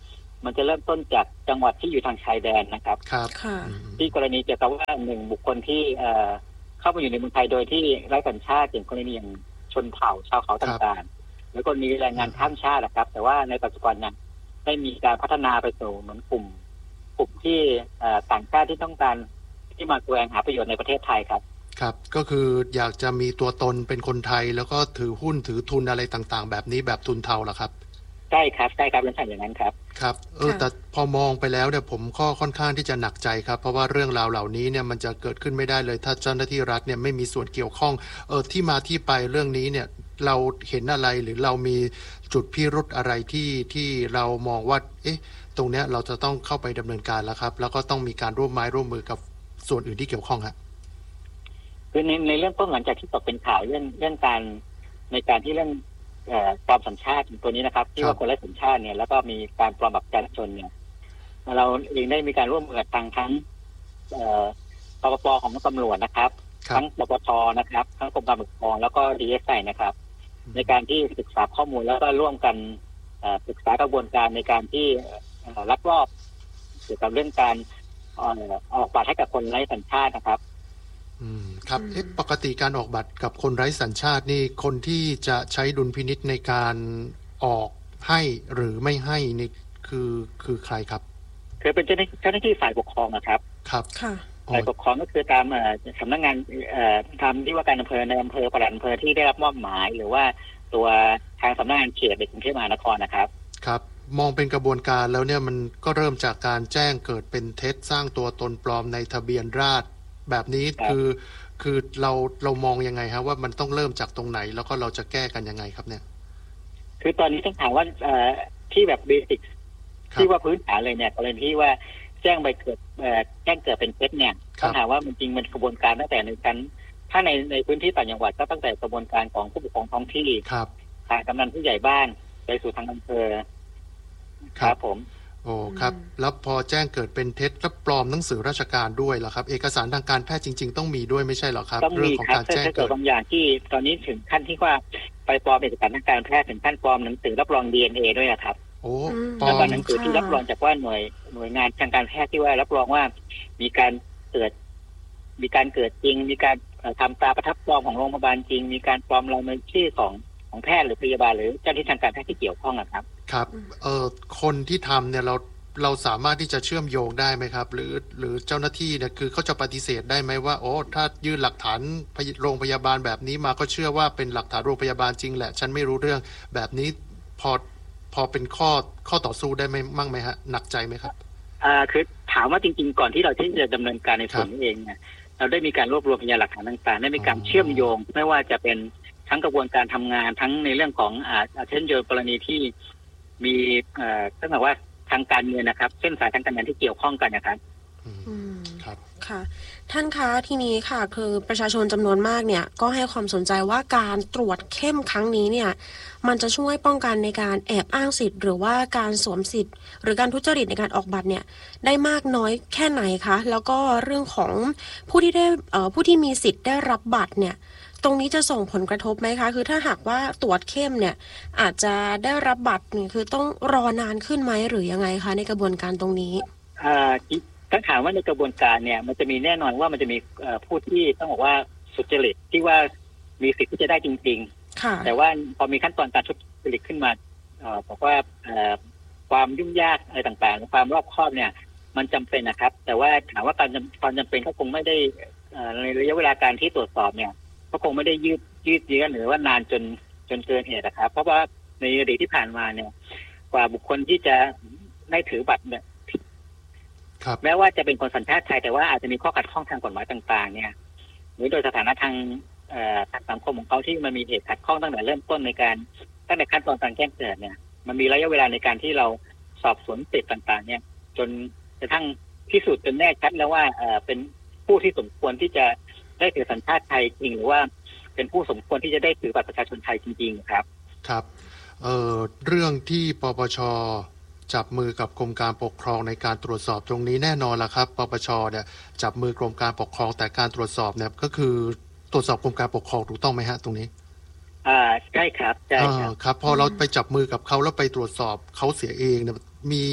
มันจะเริ่มต้นจากจังหวัดที่อยู่ทางชายแดนนะครับครับที่กรณีเกี่ยวกับว่าหนึ่งบุคคลที่เอ่อเข้ามาอยู่ในเมืองไทยโดยที่ไร้สัญชาติอย่างกรณีอย่างชนเผ่าชาวเขาต่างๆแล้วก็มีแรงงานข้ามชาตินะครับแต่ว่าในปัจจุบันเนี่ยได้มีการพัฒนาไปสู่เหมือนกลุ่มกลุ่มที่ต่างชาติที่ต้องการที่มาแสวงหาประโยชน์ในประเทศไทยครับครับก็คืออยากจะมีตัวตนเป็นคนไทยแล้วก็ถือหุ้นถือทุนอะไรต่างๆแบบนี้แบบทุนเทาเหรอครับใช่ครับใช่ครับลักษณะอย่างนั้นครับครับเออแต่พอมองไปแล้วเนี่ยผมก็ค่อนข้างที่จะหนักใจครับเพราะว่าเรื่องราวเหล่านี้เนี่ยมันจะเกิดขึ้นไม่ได้เลยถ้าเจ้าหน้าที่รัฐเนี่ยไม่มีส่วนเกี่ยวข้องเออที่มาที่ไปเรื่องนี้เนี่ยเราเห็นอะไรหรือเรามีจุดพิรุธอะไรที่ที่เรามองว่าเอ๊ะตรงเนี้ยเราจะต้องเข้าไปดำเนินการแล้วครับแล้วก็ต้องมีการร่วมไม้ร่วมมือกับส่วนอื่นที่เกี่ยวข้องครับคือในในเรื่องต้นหลังจากที่ตกเป็นข่าวเรื่องเรื่องการในการที่เรื่องปลอมสัญชาติตัวนี้นะครับที่ว่าคนไร้สัญชาติเนี่ยแล้วก็มีการปลอมบัตรประชาชนเนี่ยเราเองได้มีการร่วมมือกับทางทั้งปปปของตำรวจนะครับทั้งปปชนะครับทั้งกรมการปกครองแล้วก็ ดี เอส ไอ นะครับในการที่ศึกษาข้อมูลแล้วก็ร่วมกันศึกษากระบวนการในการที่ลักลอบเกี่ยวกับเรื่องการออกบัตรให้กับคนไร้สัญชาตินะครับอืมครับเอ๊ะปกติการออกบัตรกับคนไร้สัญชาตินี่คนที่จะใช้ดุลพินิจในการออกให้หรือไม่ให้นี่คือคือใครครับคือเป็นเจ้าหน้าเจ้าหน้าที่ฝ่ายปกครองนะครับครับค่ะฝ่ายปกครองก็คือตามสำนักงานทำที่ว่าการอำเภอในอำเภอปลัดอำเภอที่ได้รับมอบหมายหรือว่าตัวทางสำนักงานเขตในกรุงเทพมหานครนะครับครับมองเป็นกระบวนการแล้วเนี่ยมันก็เริ่มจากการแจ้งเกิดเป็นเท็จสร้างตัวตนปลอมในทะเบียนราษฎร์แบบนี้คือคือเราเรามองยังไงครับว่ามันต้องเริ่มจากตรงไหนแล้วก็เราจะแก้กันยังไงครับเนี่ยคือตอนนี้ต้องถามว่าที่แบบเบสิกที่ว่าพื้นฐานเลยเนี่ยกรณีที่ว่าแจ้งใบเกิดแจ้งเกิดเป็นเท็จเนี่ยต้องถามว่ามันจริงมันกระบวนการตั้งแต่ในชั้นถ้าในในพื้นที่ต่างจังหวัดก็ตั้งแต่กระบวนการของผู้ปกครองท้องที่ทางกำนันผู้ใหญ่บ้านไปสู่ทางอำเภอครับผมโอ้ครับแล้วพอแจ้งเกิดเป็นเท็จและปลอมหนังสือราชการด้วยเหรอครับเอกสารทางการแพทย์จริงๆต้องมีด้วยไม่ใช่เหรอครับเรื่องของการแจ้งเกิดบางอย่างที่ตอนนี้ถึงขั้นที่ว่าไปปลอมเอกสารทางการแพทย์ถึงขั้นปลอมหนังสือรับรอง ดี เอ็น เอ ด้วยนะครับโอ้ปลอมหนังสือที่รับรองจากว่าหน่วยหน่วยงานทางการแพทย์ที่ว่ารับรองว่ามีการเกิดมีการเกิดจริงมีการทำตราประทับปลอมของโรงพยาบาลจริงมีการปลอมลายมือชื่อของของแพทย์หรือพยาบาลหรือเจ้าหน้าที่ทางการแพทย์ที่เกี่ยวข้องนะครับครับเอ่อคนที่ทำเนี่ยเราเราสามารถที่จะเชื่อมโยงได้ไหมครับหรือหรือเจ้าหน้าที่เนี่ยคือเขาจะปฏิเสธได้ไหมว่าโอ้ถ้ายื่นหลักฐานโรงพยาบาลแบบนี้มาก็เชื่อว่าเป็นหลักฐานโรงพยาบาลจริงแหละฉันไม่รู้เรื่องแบบนี้พอพอเป็นข้อข้อต่อสู้ได้ไหมมั่งไหมฮะหนักใจไหมครับอ่าคือถามว่าจริงๆก่อนที่เราที่จะดำเนินการในส่วนนี้เองเนี่ยเราได้มีการรวบรวมพยานหลักฐานต่างๆได้มีการเชื่อมโยงไม่ว่าจะเป็นทั้งกระบวนการทำงานทั้งในเรื่องของอ่าเช่นเดียวกรณีที่มีเอ่อต้องบอกว่าทางการเงินนะครับเส้นสายทางการเงินที่เกี่ยวข้องกันนะครับอืมครับค่ะท่านคะทีนี้ค่ะคือประชาชนจำนวนมากเนี่ยก็ให้ความสนใจว่าการตรวจเข้มครั้งนี้เนี่ยมันจะช่วยป้องกันในการแอบอ้างสิทธิ์หรือว่าการสวมสิทธิ์หรือการทุจริตในการออกบัตรเนี่ยได้มากน้อยแค่ไหนคะแล้วก็เรื่องของผู้ที่ได้เอ่อผู้ที่มีสิทธิ์ได้รับบัตรเนี่ยตรงนี้จะส่งผลกระทบไหมคะคือถ้าหากว่าตรวจเข้มเนี่ยอาจจะได้รับบัตรคือต้องรอนานขึ้นไหมหรือยังไงคะในกระบวนการตรงนี้อ่าถ้าถามว่าในกระบวนการเนี่ยมันจะมีแน่นอนว่ามันจะมีผู้ที่ต้องบอกว่าสุจริตที่ว่ามีสิทธิ์ที่จะได้จริงๆแต่ว่าพอมีขั้นตอนการทุจริตขึ้นมาบอกว่าความยุ่งยากอะไรต่างๆความรอบคอบเนี่ยมันจำเป็นนะครับแต่ว่าถามว่าการความจำเป็นก็คงไม่ได้ในระยะเวลาการที่ตรวจสอบเนี่ยก็คงไม่ได้ยืดยืดเยื้อหรือว่านานจนจนเกินเหตุนะครับเพราะว่าในอดีตที่ผ่านมาเนี่ยกว่าบุคคลที่จะได้ถือบัตรเนี่ยแม้ว่าจะเป็นคนสัญชาติไทยแต่ว่าอาจจะมีข้อขัดข้องทางกฎหมายต่างๆเนี่ยหรือโดยสถานะทางทางสังคมของเขาที่มันมีเหตุขัดข้องตั้งแต่เริ่มต้นในการตั้งแต่ขั้นตอนการแจ้งเกิดเนี่ยมันมีระยะเวลาในการที่เราสอบสวนสิทธิ์ต่างๆเนี่ยจนกระทั่งพิสูจน์จนแน่ชัดแล้วว่าเป็นผู้ที่สมควรที่จะได้ถือสัญชาติไทยจริงหรือว่าเป็นผู้สมควรที่จะได้ถือบัตรประชาชนไทยจริงๆครับครับเอ่อเรื่องที่ปปช.จับมือกับกรมการปกครองในการตรวจสอบตรงนี้แน่นอนละครับปปช.เนี่ยจับมือกรมการปกครองแต่การตรวจสอบเนี่ยก็คือตรวจสอบกรมการปกครองถูกต้องไหมฮะตรงนี้อ่าใช่ครับใช่ครับครับพอเราไปจับมือกับเขาแล้วไปตรวจสอบเขาเสียเองเนี่ยมี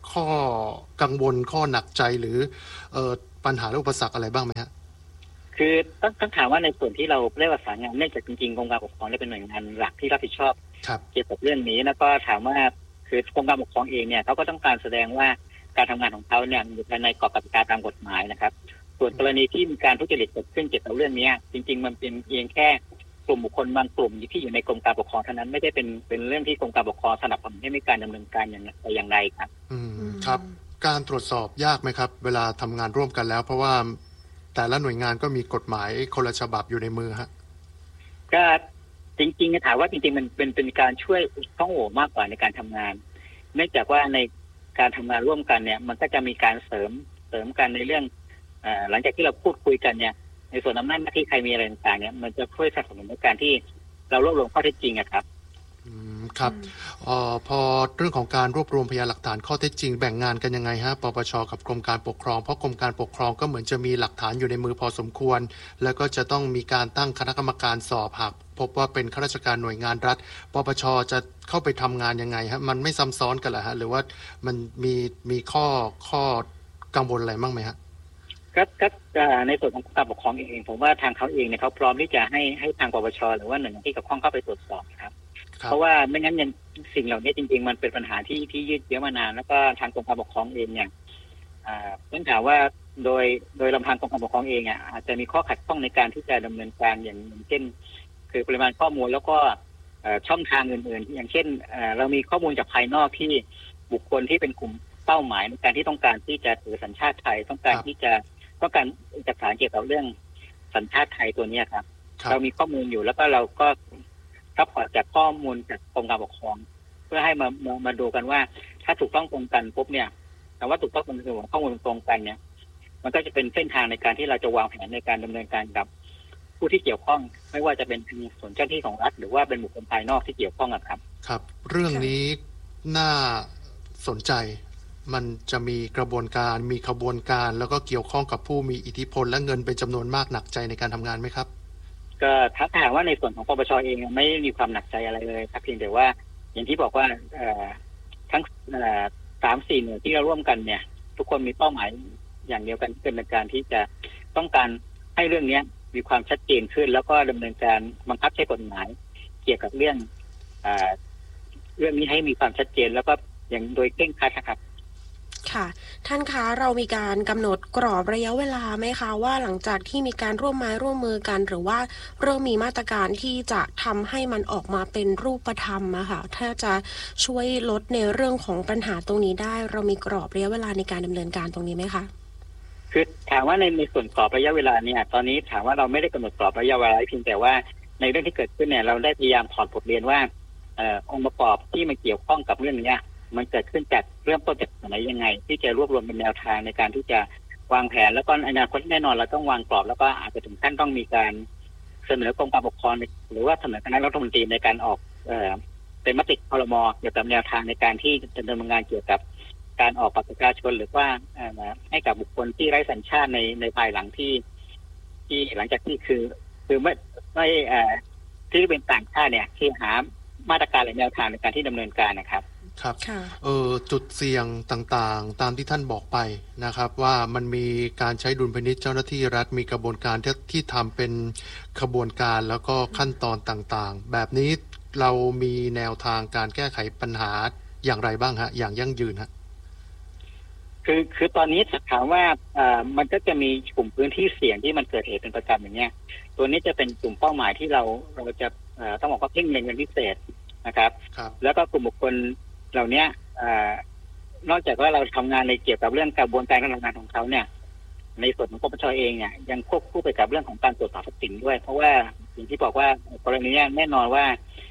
ข้อกังวลข้อหนักใจหรือเอ่อปัญหาและอุปสรรคอะไรบ้างไหมฮะคือต้องต้องถามว่าในส่วนที่เราเรียกว่าสายงานเนื่องจากจริงๆกรมการปกครองเป็นหน่วยงานหลักที่รับผิดชอบเกี่ยวกับเรื่องนี้แล้วก็ถามว่าคือกรมการปกครองเองเนี่ยเขาก็ต้องการแสดงว่าการทำงานของเขาเนี่ยอยู่ภายในกรอบกติกาตามกฎหมายนะครับส่วนกรณีที่มีการทุจริตเกิดขึ้นเกี่ยวกับเรื่องนี้จริงๆมันเป็นเพียงแค่กลุ่มบุคคลบางกลุ่มที่อยู่ในกรมการปกครองเท่านั้นไม่ได้เป็นเป็นเรื่องที่กรมการปกครองสนับสนุนให้มีการดำเนินการอย่างอย่างไรครับอืมครับการตรวจสอบยากไหมครับเวลาทำงานร่วมกันแล้วเพราะว่าแต่ละหน่วยงานก็มีกฎหมายคนละฉบับอยู่ในมือฮะก็จริงๆถามว่าจริงๆมันเป็นเป็นการช่วยช่องโหว่มากกว่าในการทำงานเนื่องจากว่าในการทำงานร่วมกันเนี่ยมันก็จะมีการเสริมเสริมกันในเรื่องอ่าหลังจากที่เราพูดคุยกันเนี่ยในส่วนอำนาจหน้าที่ใครมีอะไรต่างๆเนี่ยมันจะช่วยสนับสนุนในการที่เรารวบรวมข้อเท็จจริงอะครับอืมครับเอ่อพอเรื่องของการรวบรวมพยานหลักฐานข้อเท็จจริงแบ่งงานกันยังไงฮะปปช.กับกรมการปกครองเพราะกรมการปกครองก็เหมือนจะมีหลักฐานอยู่ในมือพอสมควรแล้วก็จะต้องมีการตั้งคณะกรรมการสอบหากพบว่าเป็นข้าราชการหน่วยงานรัฐปปช.จะเข้าไปทำงานยังไงฮะมันไม่ซ้ำซ้อนกันเหรอฮะหรือว่ามันมีมีข้อข้อกังวลอะไรบ้างไหมฮะก็ก็ในส่วนของการปกครองเองผมว่าทางเขาเองเนี่ยเขาพร้อมที่จะให้ให้ทางปปช.หรือว่าหน่วยงานที่เกี่ยวข้องเข้าไปตรวจสอบครับเพราะว่าไม่งั้นยังสิ่งเหล่านี้จริงๆมันเป็นปัญหาที่ที่ยืดเยื้อมานานแล้วก็ทางกรมการปกครองเองเนี่ยต้องถามว่าโดยโดยลำพังกรมการปกครองเองอ่ะอาจจะมีข้อขัดข้องในการที่จะดำเนินการอย่างเช่นคือปริมาณข้อมูลแล้วก็ช่องทางอื่นๆอย่างเช่นเรามีข้อมูลจากภายนอกที่บุคคลที่เป็นกลุ่มเป้าหมายในการที่ต้องการที่จะถือสัญชาติไทยต้องการที่จะต้องการเอกสารเกี่ยวกับเรื่องสัญชาติไทยตัวนี้ครับเรามีข้อมูลอยู่แล้วก็เราก็รับพอร์ตจากข้อมูลจากกรมการปกครองเพื่อให้มามามาดูกันว่าถ้าถูกต้องตรงกันปุ๊บเนี่ยแต่ว่าถูกต้องตรงกันข้อมูลตรงกันเนี่ยมันก็จะเป็นเส้นทางในการที่เราจะวางแผนในการดำเนินการกับผู้ที่เกี่ยวข้องไม่ว่าจะเป็นส่วนเจ้าหน้าที่ของรัฐหรือว่าเป็นบุคคลภายนอกที่เกี่ยวข้องครับครับเรื่องนี้น่าสนใจมันจะมีกระบวนการมีขบวนการแล้วก็เกี่ยวข้องกับผู้มีอิทธิพลและเงินเป็นจำนวนมากหนักใจในการทำงานไหมครับก็ถ้าถามว่าในส่วนของปปช.เองไม่มีความหนักใจอะไรเลยครับเพียงแต่ว่าอย่างที่บอกว่าทั้งสามสี่หน่วยที่เราร่วมกันเนี่ยทุกคนมีเป้าหมายอย่างเดียวกันเป็นการที่จะต้องการให้เรื่องนี้มีความชัดเจนขึ้นแล้วก็ดำเนินการบังคับใช้กฎหมายเกี่ยวกับเรื่องเรื่องนี้ให้มีความชัดเจนแล้วก็อย่างโดยเคร่งครัดครับค่ะท่านคะเรามีการกำหนดกรอบระยะเวลาไหมคะว่าหลังจากที่มีการร่วมไม้ร่วมมือกันหรือว่าเริ่มมีมาตรการที่จะทำให้มันออกมาเป็นรูปธรรมอะค่ะถ้าจะช่วยลดในเรื่องของปัญหาตรงนี้ได้เรามีกรอบระยะเวลาในการดำเนินการตรงนี้ไหมคะคือถามว่าในในส่วนกรอบระยะเวลาเนี่ยตอนนี้ถามว่าเราไม่ได้กำหนดกรอบระยะเวลาเพียงแต่ว่าในเรื่องที่เกิดขึ้นเนี่ยเราได้พยายามถอดบทเรียนว่าองค์ประกอบที่มันเกี่ยวข้องกับเรื่องนี้มันเกิดขึ้นจากเริ่มต้นจากไหนยังไงที่จะรวบรวมเป็นแนวทางในการที่จะวางแผนแล้วก็อนาคตแน่นอนเราต้องวางกรอบแล้วก็อาจจะถึงขั้นต้องมีการเสนอกรมการปกครองหรือว่าเสนอคณะรัฐมนตรีในการออกเอ่อเป็นมติครม.เกี่ยวกับแนวทางในการที่จะดำเนินงานเกี่ยวกับการออกบัตรประชาชนหรือว่าให้กับบุคคลที่ไร้สัญชาติในในภายหลังที่ที่หลังจากที่คือคือไม่ไม่เอ่อที่เป็นต่างชาติเนี่ยที่หามาตรการหรือแนวทางในการที่ดำเนินการนะครับครับเออจุดเสี่ยงต่างๆตามที่ท่านบอกไปนะครับว่ามันมีการใช้ดุลพินิจเจ้าหน้าที่รัฐมีกระบวนการที่ที่ทำเป็นขบวนการแล้วก็ขั้นตอนต่างๆแบบนี้เรามีแนวทางการแก้ไขปัญหาอย่างไรบ้างฮะอย่างยั่งยืนฮะคือคือตอนนี้ถามว่าอ่ามันก็จะมีกลุ่มพื้นที่เสี่ยงที่มันเกิดเหตุเป็นประจำอย่างเงี้ยตัวนี้จะเป็นกลุ่มเป้าหมายที่เราเราจะต้องบอกว่าเพ่งเล็งเป็นพิเศษนะครับแล้วก็กลุ่มบุคคลเหล่านี้นอกจากว่าเราทำงานในเกี่ยวกับเรื่องกระบวนการการทำงานของเขาเนี่ยในส่วนของปปช.เองเนี่ยยังควบคู่ไปกับเรื่องของการตรวจสอบทรัพย์สินด้วยเพราะว่าอย่างที่บอกว่ากรณีนี้แน่นอนว่า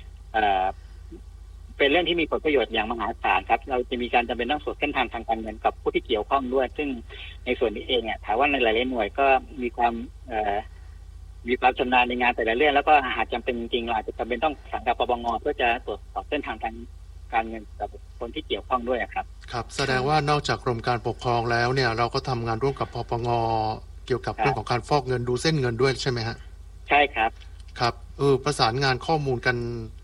เป็นเรื่องที่มีผลประโยชน์อย่างมหาศาลครับเราจะมีการจำเป็นต้องตรวจเส้นทางทางการเงินกับผู้ที่เกี่ยวข้องด้วยซึ่งในส่วนนี้เองเนี่ยถามว่าในหลายๆหน่วยก็มีความมีความชำนาญในงานแต่ละเรื่องแล้วก็หากจำเป็นจริงๆเราอาจจะจำเป็นต้องสั่งกับปปง.เพื่อจะตรวจสอบเส้นทางการการเงินกับคนที่เกี่ยวข้องด้วยครับครับแสดงว่านอกจากกรมการปกครองแล้วเนี่ยเราก็ทำงานร่วมกับปปง.เกี่ยวกับเรื่องของการฟอกเงินดูเส้นเงินด้วยใช่ไหมฮะใช่ครับครับเออประสานงานข้อมูลกัน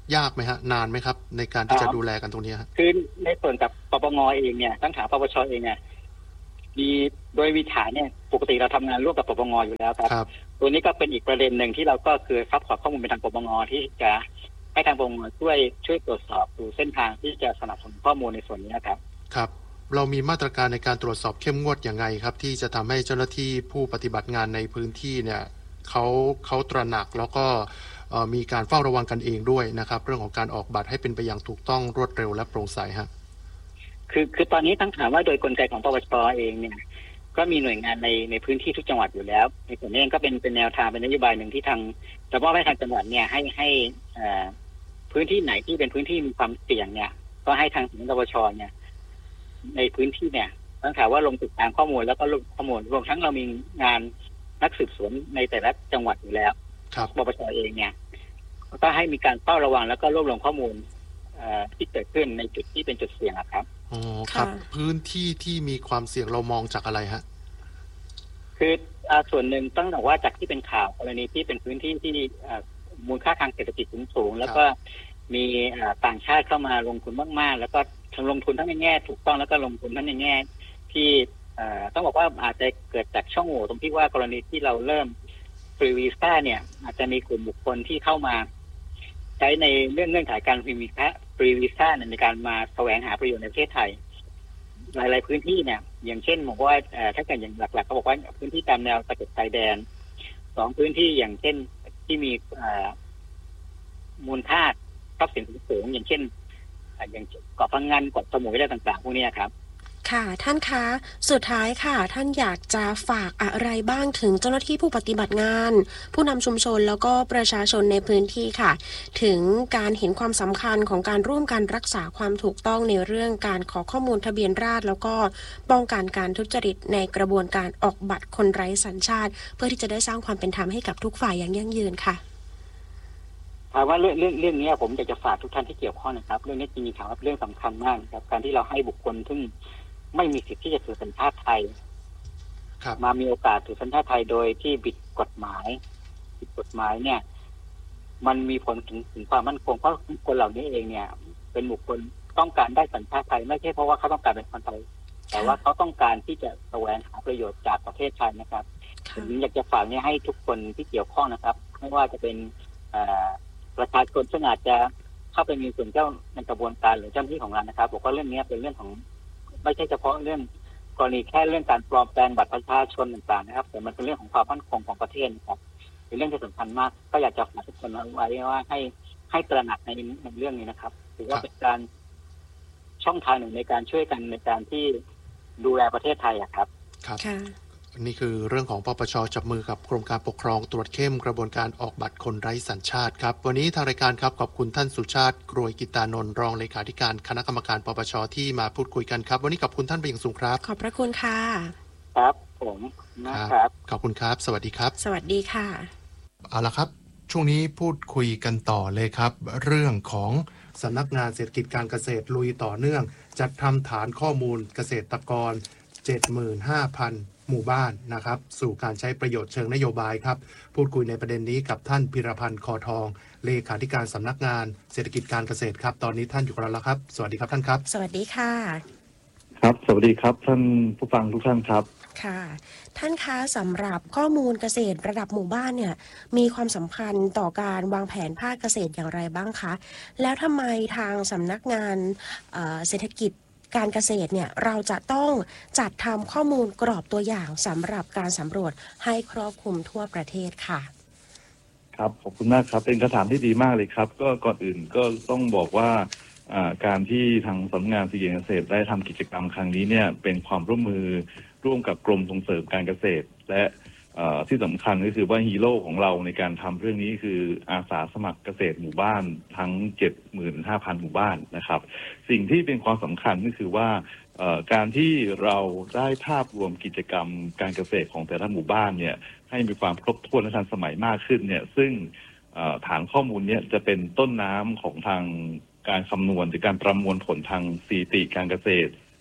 ยากไหมฮะนานไหมครับในการที่จะดูแลกันตรงนี้ฮะคือในส่วนกับปปงเองเนี่ยตั้งฐานปปชเองเนี่ยมีโดยวิถาเนี่ยปกติเราทำงานร่วมกับปปงอยู่แล้วครับตัวนี้ก็เป็นอีกประเด็นหนึ่งที่เราก็คือซัพพอร์ตข้อมูลไปทางปปงที่จะให้ทางปปงช่วยช่วยตรวจสอบดูเส้นทางที่จะสนับสนุนข้อมูลในส่วนนี้ครับครับเรามีมาตรการในการตรวจสอบเข้มงวดอย่างไงครับที่จะทำให้เจ้าหน้าที่ผู้ปฏิบัติงานในพื้นที่เนี่ยเขาเขาตระหนักแล้วก็มีการเฝ้าระวังกันเองด้วยนะครับเรื่องของการออกบัตรให้เป็นไปอย่างถูกต้องรวดเร็วและโปร่งใสฮะคือคือตอนนี้ตั้งถามว่าโดยกลไกของปปชเองเนี่ยก็มีหน่วยงานในในพื้นที่ทุกจังหวัดอยู่แล้วในส่วนนี้เองก็เป็นเป็นแนวทางเป็นนโยบายหนึ่งที่ทางจะมอบให้ทางจังหวัดเนี่ยให้ให้พื้นที่ไหนที่เป็นพื้นที่มีความเสี่ยงเนี่ยก็ให้ทางสำนักปปชเนี่ยในพื้นที่เนี่ยตั้งถามว่าลงติดตามข้อมูลแล้วก็ลงข้อมูลรวมทั้งเรามีงานนักสืบสวนในแต่ละจังหวัดอยู่แล้วปปชเองเนี่ยก็ให้มีการเฝ้าระวังแล้วก็รวบรวมข้อมูลที่เกิดขึ้นในจุดที่เป็นจุดเสี่ยงครับอ๋อครับพื้นที่ที่มีความเสี่ยงเรามองจากอะไรฮะคือส่วนหนึ่งต้องบอกว่าจากที่เป็นข่าวกรณีที่เป็นพื้นที่ที่มูลค่าทางเศรษฐกิจสูงแล้วก็มีต่างชาติเข้ามาลงทุนมากๆแล้วก็ทั้งลงทุนทั้งในแง่ถูกต้องแล้วก็ลงทุนทั้งในแง่ที่ต้องบอกว่าอาจจะเกิดจากช่องโหว่ตรงที่ว่ากรณีที่เราเริ่มฟรีวีซ่าเนี่ยอาจจะมีกลุ่มบุคคลที่เข้ามาใช้ในเรื่องเงื่อนไขการฟรีวีซ่าฟรีวีซ่าในการมาแสวงหาประโยชน์ในประเทศไทยหลายๆพื้นที่เนี่ยอย่างเช่นบอกว่าถ้าเกิดอย่างหลักๆเขาบอกว่าพื้นที่ตามแนวตะเข็บชายแดนสองพื้นที่อย่างเช่นที่มีมูลค่าทรัพย์สินสูงอย่างเช่นอย่างเกาะพังงานเกาะสมุยอะไรต่างๆพวกนี้ครับค่ะท่านคะสุดท้ายค่ะท่านอยากจะฝากอะไรบ้างถึงเจ้าหน้าที่ผู้ปฏิบัติงานผู้นำชุมชนแล้วก็ประชาชนในพื้นที่ค่ะถึงการเห็นความสำคัญของการร่วมกันรักษาความถูกต้องในเรื่องการขอข้อมูลทะเบียนราษฎร์แล้วก็ป้องกันการทุจริตในกระบวนการออกบัตรคนไร้สัญชาติเพื่อที่จะได้สร้างความเป็นธรรมให้กับทุกฝ่ายอย่างยั่งยืนค่ะถามว่าเรื่องเรื่องเรื่องนี้ผมอยากจะฝากทุกท่านที่เกี่ยวข้องนะครับเรื่องนี้จริงๆถามว่าเรื่องสำคัญมากครับการที่เราให้บุคคลซึ่งไม่มีสิทธิ์ที่จะถือสัญชาติไทยมามีโอกาสถือสัญชาติไทยโดยที่บิดกฎหมายบิดกฎหมายเนี่ยมันมีผลถึงถึงความมั่นคงเพราะคนเหล่านี้เองเนี่ยเป็นบุคคลต้องการได้สัญชาติไทยไม่ใช่เพราะว่าเขาต้องการเป็นคนไทยแต่ว่าเขาต้องการที่จะแสวงหาประโยชน์จากประเทศไทยนะครับผมอยากจะฝากเนี่ยให้ทุกคนที่เกี่ยวข้องนะครับไม่ว่าจะเป็นประชาชนซึ่งอาจจะเข้าไปมีส่วนเจ้าในกระบวนการหรือเจ้าหน้าที่ของรัฐนะครับบอกว่าเรื่องนี้เป็นเรื่องของไม่ใช่เฉพาะเรื่องกรณีแค่เรื่องการปลอมแปลงบัตรประชาชนต่างๆนะครับแต่มันเป็นเรื่องของความมั่นคงของประเทศนะครับเป็นเรื่องที่สำคัญมากก็อยากจะฝากทุกคนไว้ว่าให้ให้ตระหนักในในเรื่องนี้นะครับถือว่าเป็นการช่องทางหนึ่งในการช่วยกันในการที่ดูแลประเทศไทยอะครับครับนี่คือเรื่องของปปช.จับมือกับกรมการปกครองตรวจเข้มกระบวนการออกบัตรคนไร้สัญชาติครับวันนี้ทางรายการครับขอบคุณท่านสุชาติกรวยกิตานนท์รองเลขาธิการคณะกรรมการปปช.ที่มาพูดคุยกันครับวันนี้ขอบคุณท่านเป็นอย่างสูงครับขอบพระคุณค่ะครับผมนะครับขอบคุณครับสวัสดีครับสวัสดีค่ะเอาละครับช่วงนี้พูดคุยกันต่อเลยครับเรื่องของสำนักงานเศรษฐกิจการเกษตรลุยต่อเนื่องจัดทำฐานข้อมูลเกษตรกร เจ็ดหมื่นห้าพันหมู่บ้านนะครับสู่การใช้ประโยชน์เชิงนโยบายครับพูดคุยในประเด็นนี้กับท่านพิรพันธ์คอทองเลขาธิการสำนักงานเศรษฐกิจการเกษตรครับตอนนี้ท่านอยู่กับเราแล้วครับสวัสดีครับท่านครับสวัสดีค่ะครับสวัสดีครับท่านผู้ฟังทุกท่านครับค่ะท่านคะสำหรับข้อมูลเกษตรระดับหมู่บ้านเนี่ยมีความสำคัญต่อการวางแผนภาคเกษตรอย่างไรบ้างคะแล้วทำไมทางสำนักงานเศรษฐกิจการเกษตรเนี่ยเราจะต้องจัดทำข้อมูลกรอบตัวอย่างสำหรับการสำรวจให้ครอบคลุมทั่วประเทศค่ะครับขอบคุณมากครับเป็นคำถามที่ดีมากเลยครับก็ก่อนอื่นก็ต้องบอกว่าการที่ทางสำนักงานเศรษฐกิจการเกษตรได้ทำกิจกรรมครั้งนี้เนี่ยเป็นความร่วมมือร่วมกับกรมส่งเสริมการเกษตรและที่สำคัญก็คือว่าฮีโร่ของเราในการทำเรื่องนี้คืออาสาสมัครเกษตรหมู่บ้านทั้ง เจ็ดหมื่นห้าพัน หมู่บ้านนะครับสิ่งที่เป็นความสำคัญก็คือว่าการที่เราได้ภาพรวมกิจกรรมการเกษตรของแต่ละหมู่บ้านเนี่ยให้มีความครบถ้วนและทันสมัยมากขึ้นเนี่ยซึ่งฐานข้อมูลนี้จะเป็นต้นน้ำของทางการคำนวณหรือการประมวลผลทางสถิติการเกษตร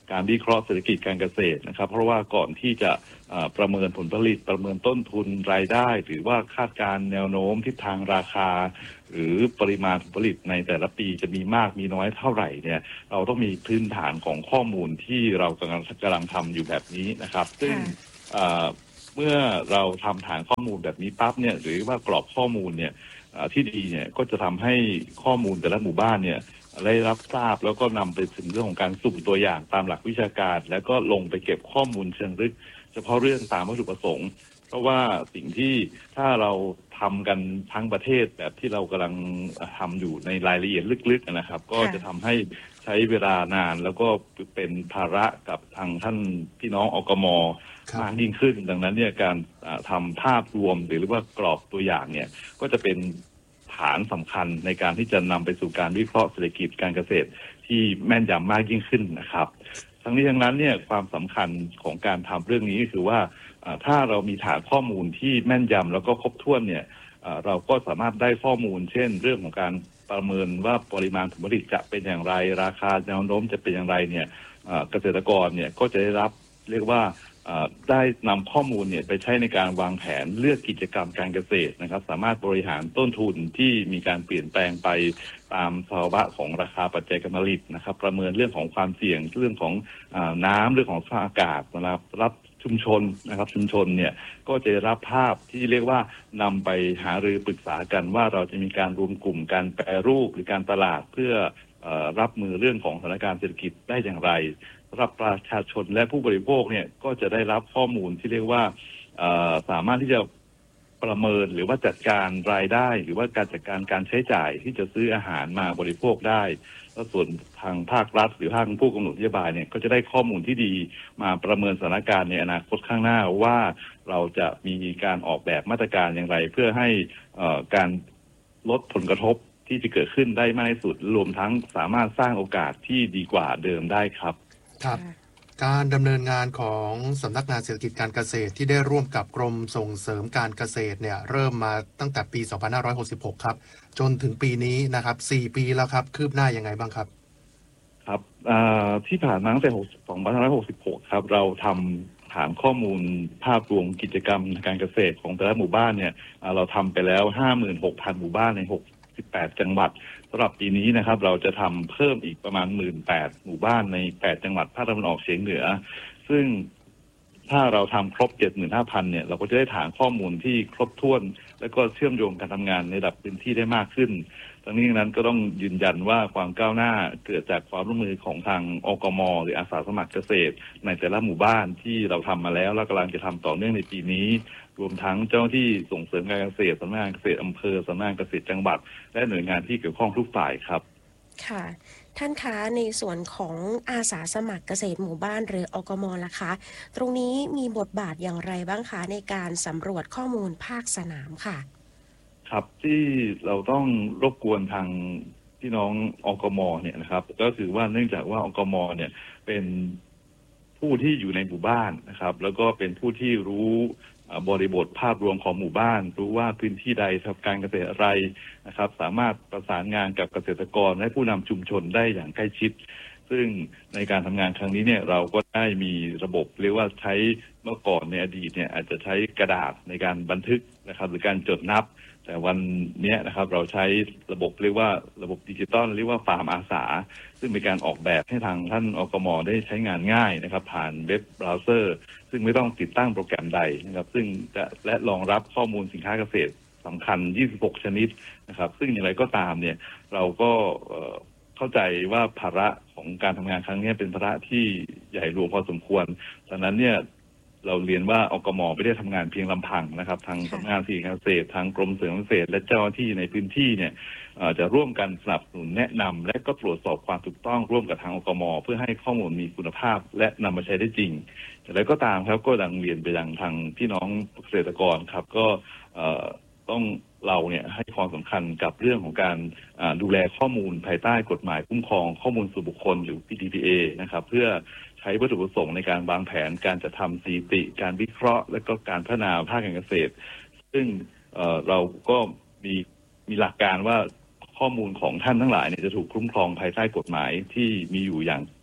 การวิเคราะห์เศรษฐกิจการเกษตรนะครับเพราะว่าก่อนที่จะประเมินผลผลิตประเมินต้นทุนรายได้หรือว่าคาดการแนวโน้มทิศทางราคาหรือปริมาณผลผลิตในแต่ละปีจะมีมากมีน้อยเท่าไหร่เนี่ยเราต้องมีพื้นฐานของข้อมูลที่เรากำลังกำลังทำอยู่แบบนี้นะครับซึ่งเมื่อเราทำฐานข้อมูลแบบนี้ปั๊บเนี่ยหรือว่ากรอบข้อมูลเนี่ยที่ดีเนี่ยก็จะทำให้ข้อมูลแต่ละหมู่บ้านเนี่ยได้รับทราบแล้วก็นำไปถึงเรื่องของการสุ่มตัวอย่างตามหลักวิชาการแล้วก็ลงไปเก็บข้อมูลเชิงลึกเฉพาะเรื่องตามวัตถุประสงค์เพราะว่าสิ่งที่ถ้าเราทำกันทั้งประเทศแบบที่เรากำลังทำอยู่ในรายละเอียดลึกๆนะครับก็จะทำให้ใช้เวลานานแล้วก็เป็นภาระกับทางท่านพี่น้องอกม.มากยิ่งขึ้นดังนั้นเนี่ยการทำภาพรวมหรือว่ากรอบตัวอย่างเนี่ยก็จะเป็นฐานสำคัญในการที่จะนำไปสู่การวิเคราะห์เศรษฐกิจการเกษตรที่แม่นยำมากยิ่งขึ้นนะครับทั้งนี้ทั้งนั้นเนี่ยความสำคัญของการทำเรื่องนี้ก็คือว่าถ้าเรามีฐานข้อมูลที่แม่นยำแล้วก็ครบถ้วนเนี่ยเราก็สามารถได้ข้อมูลเช่นเรื่องของการประเมินว่าปริมาณผลผลิตจะเป็นอย่างไรราคาแนวโน้มจะเป็นอย่างไรเนี่ยเกษตรกรเนี่ยก็จะได้รับเรียกว่าได้นำข้อมูลเนี่ยไปใช้ในการวางแผนเลือกกิจกรรมการเกษตรนะครับสามารถบริหารต้นทุนที่มีการเปลี่ยนแปลงไปตามภาวะของราคาปัจจัยการผลิตนะครับประเมินเรื่องของความเสี่ยงเรื่องของน้ำเรื่องของสภาพอากาศนะครับรับชุมชนนะครับชุมชนเนี่ยก็จะรับภาพที่เรียกว่านำไปหารือปรึกษากันว่าเราจะมีการรวมกลุ่มการแปรรูปหรือการตลาดเพื่อรับมือเรื่องของสถานการณ์เศรษฐกิจได้อย่างไรสำหรับประชาชนและผู้บริโภคเนี่ยก็จะได้รับข้อมูลที่เรียกว่าสามารถที่จะประเมินหรือว่าจัดการรายได้หรือว่าการจัดการการใช้จ่ายที่จะซื้ออาหารมาบริโภคได้แล้วส่วนทางภาครัฐหรือทางผู้กำหนดนโยบายเนี่ยก็จะได้ข้อมูลที่ดีมาประเมินสถานการณ์ในอนาคตข้างหน้าว่าเราจะมีการออกแบบมาตรการอย่างไรเพื่อให้การลดผลกระทบที่จะเกิดขึ้นได้มากที่สุดรวมทั้งสามารถสร้างโอกาสที่ดีกว่าเดิมได้ครับครับการดำเนินงานของสำนักงานเศรษฐกิจการเกษตรที่ได้ร่วมกับกรมส่งเสริมการเกษตรเนี่ยเริ่มมาตั้งแต่ปี สองพันห้าร้อยหกสิบหก ครับจนถึงปีนี้นะครับสี่ปีแล้วครับคืบหน้ายังไงบ้างครับครับที่ผ่านมาตั้งแต่สองพันห้าร้อยหกสิบหกครับเราทำฐานข้อมูลภาพรวมกิจกรรมการเกษตรของแต่ละหมู่บ้านเนี่ยเราทำไปแล้ว ห้าหมื่นหกพัน หมู่บ้านในหกสิบแปดจังหวัดสำหรับปีนี้นะครับเราจะทำเพิ่มอีกประมาณ หนึ่งหมื่นแปดพัน หมู่บ้านในแปดจังหวัดภาคตะวันออกเฉียงเหนือซึ่งถ้าเราทำครบ เจ็ดหมื่นห้าพัน เนี่ยเราก็จะได้ฐานข้อมูลที่ครบถ้วนและก็เชื่อมโยงการทำงานในระดับพื้นที่ได้มากขึ้นทั้งนี้นั้นก็ต้องยืนยันว่าความก้าวหน้าเกิดจากความร่วมมือของทางอกม.หรืออาสาสมัครเกษตรในแต่ละหมู่บ้านที่เราทำมาแล้วและกำลังจะทำต่อเนื่องในปีนี้รวมทั้งเจ้าหน้าที่ส่งเสริมการเกษตรสำนักงานเกษตรอำเภอสำนักงานเกษตรจังหวัดและหน่วยงานที่เกี่ยวข้องทุกฝ่ายครับค่ะท่านคะในส่วนของอาสาสมัครเกษตรหมู่บ้านหรืออกม.ล่ะคะตรงนี้มีบทบาทอย่างไรบ้างคะในการสำรวจข้อมูลภาคสนามค่ะครับที่เราต้องรบกวนทางพี่น้องอกม.เนี่ยนะครับก็คือว่าเนื่องจากว่าอกม.เนี่ยเป็นผู้ที่อยู่ในหมู่บ้านนะครับแล้วก็เป็นผู้ที่รู้บริบทภาพรวมของหมู่บ้านรู้ว่าพื้นที่ใดทำการเกษตรอะไรนะครับสามารถประสานงานกับเกษตรกรและผู้นำชุมชนได้อย่างใกล้ชิดซึ่งในการทำงานครั้งนี้เนี่ยเราก็ได้มีระบบเรียกว่าใช้เมื่อก่อนในอดีตเนี่ยอาจจะใช้กระดาษในการบันทึกนะครับหรือการจดนับแต่วันนี้นะครับเราใช้ระบบเรียกว่าระบบดิจิตอลเรียกว่าฟาร์มอาสาซึ่งเป็นการออกแบบให้ทางท่านอกม.ได้ใช้งานง่ายนะครับผ่านเว็บเบราว์เซอร์ซึ่งไม่ต้องติดตั้งโปรแกรมใดนะครับซึ่งจะและรองรับข้อมูลสินค้าเกษตรสำคัญยี่สิบหกชนิดนะครับซึ่งอย่างไรก็ตามเนี่ยเราก็เข้าใจว่าภาระของการทำงานครั้งนี้เป็นภาระที่ใหญ่หลวงพอสมควรดังนั้นเนี่ยเราเรียนว่าอกม.ไม่ได้ทำงานเพียงลำพังนะครับทางสำนักงานสิ่งเกษตรทางกรมเสริมเกษตรและเจ้าหน้าที่ในพื้นที่เนี่ยจะร่วมกันสนับสนุนแนะนำและก็ตรวจสอบความถูกต้องร่วมกับทางอกม.เพื่อให้ข้อมูลมีคุณภาพและนำมาใช้ได้จริงแต่แล้วก็ตามครับก็ดังเรียนไปยังทางพี่น้องเกษตรกรครับก็ต้องเราเนี่ยให้ความสำคัญกับเรื่องของการดูแลข้อมูลภายใต้กฎหมายคุ้มครองข้อมูลส่วนบุคคลหรือ พี ดี พี เอ นะครับเพื่อใช้วัตถุประสงค์ในการวางแผนการจัดทำสถิติการวิเคราะห์และก็การพัฒนาภาคการเกษตรซึ่ง เ, เราก็มีมีหลักการว่าข้อมูลของท่านทั้งหลายเนี่ยจะถูกคุ้มครองภายใต้กฎหมายที่มีอยู่อย่าง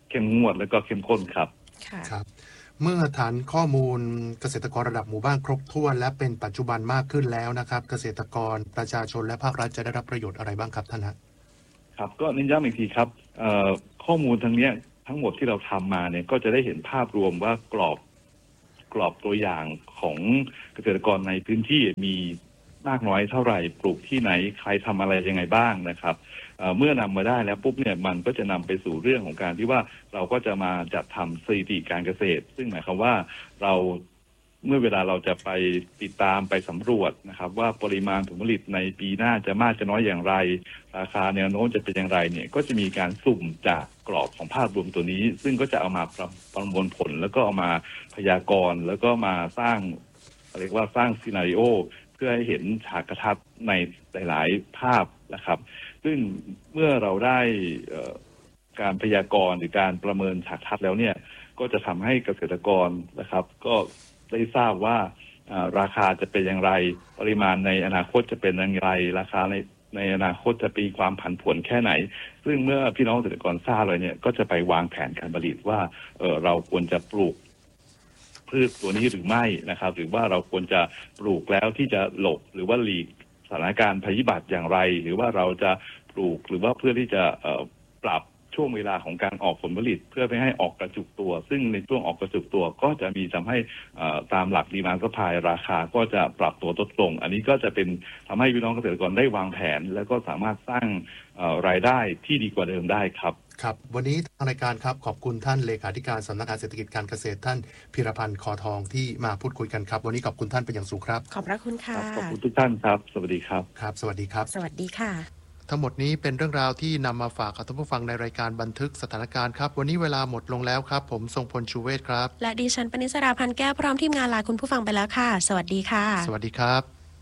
เข้มงวดและก็เข้มข้นครับครับเมื่อฐานข้อมูลเกษตรกรระดับหมู่บ้านครบถ้วนและเป็นปัจจุบันมากขึ้นแล้วนะครับเกษตรกรประชาชนและภาครัฐจะได้รับประโยชน์อะไรบ้างครับท่านครับก็เน้นย้ำอีกทีครับข้อมูลทั้งนี้ทั้งหมดที่เราทำมาเนี่ยก็จะได้เห็นภาพรวมว่ากรอบกรอบตัวอย่างของเกษตรกรในพื้นที่มีมากน้อยเท่าไหร่ปลูกที่ไหนใครทำอะไรยังไงบ้างนะครับเมื่อนำมาได้แล้วปุ๊บเนี่ยมันก็จะนำไปสู่เรื่องของการที่ว่าเราก็จะมาจัดทำสถิติการเกษตรซึ่งหมายความว่าเราเมื่อเวลาเราจะไปติดตามไปสำรวจนะครับว่าปริมาณผลผลิตในปีหน้าจะมากจะน้อยอย่างไรราคาแนวโน้มจะเป็นอย่างไรเนี่ยก็จะมีการสุ่มจากกรอบของภาพรวมตัวนี้ซึ่งก็จะเอามาประประมวลผลแล้วก็เอามาพยากรณ์แล้วก็มาสร้างเรียกว่าสร้างซีนาริโอเพื่อให้เห็นฉากทัศน์ในหลายๆภาพนะครับซึ่งเมื่อเราได้การพยากรณ์หรือการประเมินฉากทัศน์แล้วเนี่ยก็จะทำให้เกษตรกรนะครับก็ได้ทราบว่าราคาจะเป็นอย่างไรปริมาณในอนาคตจะเป็นอย่างไรราคาในในอนาคตจะมีความผันผวนแค่ไหนซึ่งเมื่อพี่น้องเกษตรกรทราบเลยเนี่ยก็จะไปวางแผนการผลิตว่าเออเราควรจะปลูกพืชตัวนี้หรือไม่นะครับหรือว่าเราควรจะปลูกแล้วที่จะหลบหรือว่าหลีกสถานการณ์ภัยพิบัติอย่างไรหรือว่าเราจะปลูกหรือว่าเพื่อที่จะปรับช่วงเวลาของการออกผลผลิตเพื่อไม่ให้ออกกระจุกตัวซึ่งในช่วงออกกระจุกตัวก็จะมีทำให้ตามหลักดีมานด์ซัพพลายราคาก็จะปรับตัวลดลงอันนี้ก็จะเป็นทำให้พี่น้องเกษตรกรได้วางแผนแล้วก็สามารถสร้างรายได้ที่ดีกว่าเดิมได้ครับครับวันนี้ทางรายการครับขอบคุณท่านเลขาธิการสำนักงานเศรษฐกิจการเกษตรท่านพิรพันธ์คอทองที่มาพูดคุยกันครับวันนี้ขอบคุณท่านเป็นอย่างสูงครับขอบพระคุณค่ะขอบคุณทุกท่านครับสวัสดีครับครับสวัสดีครับสวัสดีค่ะทั้งหมดนี้เป็นเรื่องราวที่นำมาฝากกับท่านผู้ฟังในรายการบันทึกสถานการณ์ครับวันนี้เวลาหมดลงแล้วครับผมทรงพลชูเวศครับและดิฉันปณิสราพันธ์แก้วพร้อมทีมงานลาคุณผู้ฟังไปแล้วค่ะสวัสดีค่ะสวัสดีครับ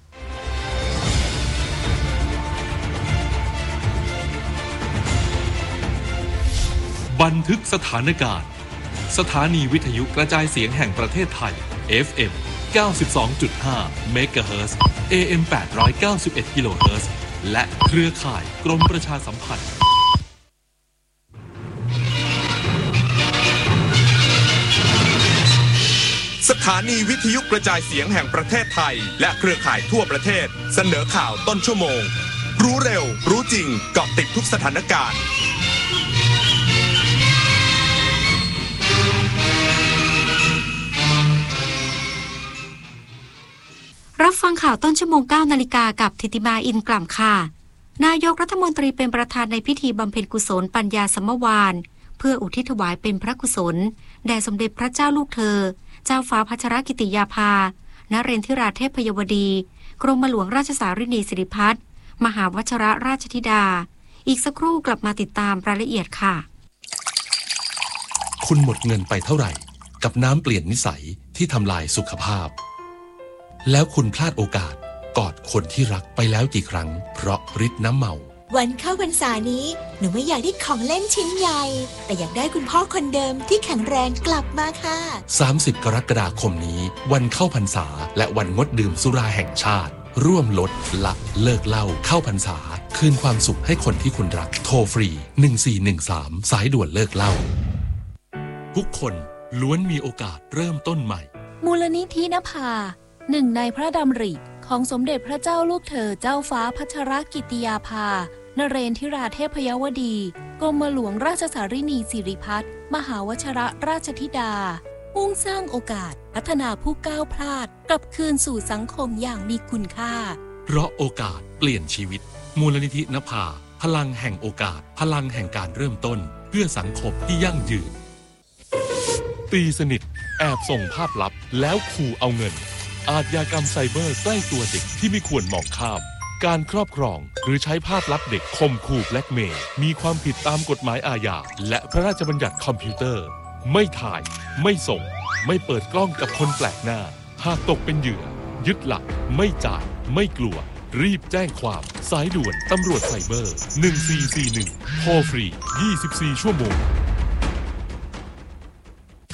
บันทึกสถานการณ์สถานีวิทยุกระจายเสียงแห่งประเทศไทย เอฟ เอ็ม เก้าสิบสองจุดห้า เมกะเฮิรตซ์ เอ เอ็ม แปดร้อยเก้าสิบเอ็ด กิโลเฮิรตซ์และเครือข่ายกรมประชาสัมพันธ์สถานีวิทยุกระจายเสียงแห่งประเทศไทยและเครือข่ายทั่วประเทศเสนอข่าวต้นชั่วโมงรู้เร็วรู้จริงเกาะติดทุกสถานการณ์รับฟังข่าวต้นชั่วโมงเก้านาฬิกากับธิติมาอินกล่ำค่ะนายกรัฐมนตรีเป็นประธานในพิธีบำเพ็ญกุศลปัญญาสัมมวานเพื่ออุทิศถวายเป็นพระกุศลแด่สมเด็จพระเจ้าลูกเธอเจ้าฟ้าพัชรกิติยาภานเรนทิราเทพยวดีกรมหลวงราชสารินีสิริพัฒน์มหาวชิรราชธิดาอีกสักครู่กลับมาติดตามรายละเอียดค่ะคุณหมดเงินไปเท่าไหร่กับน้ำเปลี่ยนนิสัยที่ทำลายสุขภาพแล้วคุณพลาดโอกาสกอดคนที่รักไปแล้วกี่ครั้งเพราะฤทธิ์น้ำเมาวันเข้าพรรษานี้หนูไม่อยากได้ของเล่นชิ้นใหญ่แต่อยากได้คุณพ่อคนเดิมที่แข็งแรงกลับมาค่ะสามสิบกรกฎาคมนี้วันเข้าพรรษาและวันงดดื่มสุราแห่งชาติร่วมลดละเลิกเหล้าเข้าพรรษาคืนความสุขให้คนที่คุณรักโทรฟรีหนึ่งสี่หนึ่งสามสายด่วนเลิกเหล้าทุกคนล้วนมีโอกาสเริ่มต้นใหม่มูลนิธินภาหนึ่งในพระดำริของสมเด็จพระเจ้าลูกเธอเจ้าฟ้าพัชรกิติยาภานเรนทิราเทพยวดีกรมหลวงราชสารินีสิริพัฒน์มหาวชิรราชธิดามุ่งสร้างโอกาสพัฒนาผู้ก้าวพลาดกลับคืนสู่สังคมอย่างมีคุณค่าเพราะโอกาสเปลี่ยนชีวิตมูลนิธินภาพลังแห่งโอกาสพลังแห่งการเริ่มต้นเพื่อสังคมที่ยั่งยืนตีสนิทแอบส่งภาพลับแล้วขู่เอาเงินอาชญากรรมไซเบอร์ใกล้ตัวเด็กที่ไม่ควรมองข้ามการครอบครองหรือใช้ภาพลับเด็กข่มขู่แบล็กเมย์มีความผิดตามกฎหมายอาญาและพระราชบัญญัติคอมพิวเตอร์ไม่ถ่ายไม่ส่งไม่เปิดกล้องกับคนแปลกหน้าหากตกเป็นเหยื่อยึดหลักไม่จ่ายไม่กลัวรีบแจ้งความสายด่วนตำรวจไซเบอร์หนึ่งสี่สี่หนึ่งโทรฟรียี่สิบสี่ชั่วโมงคุณ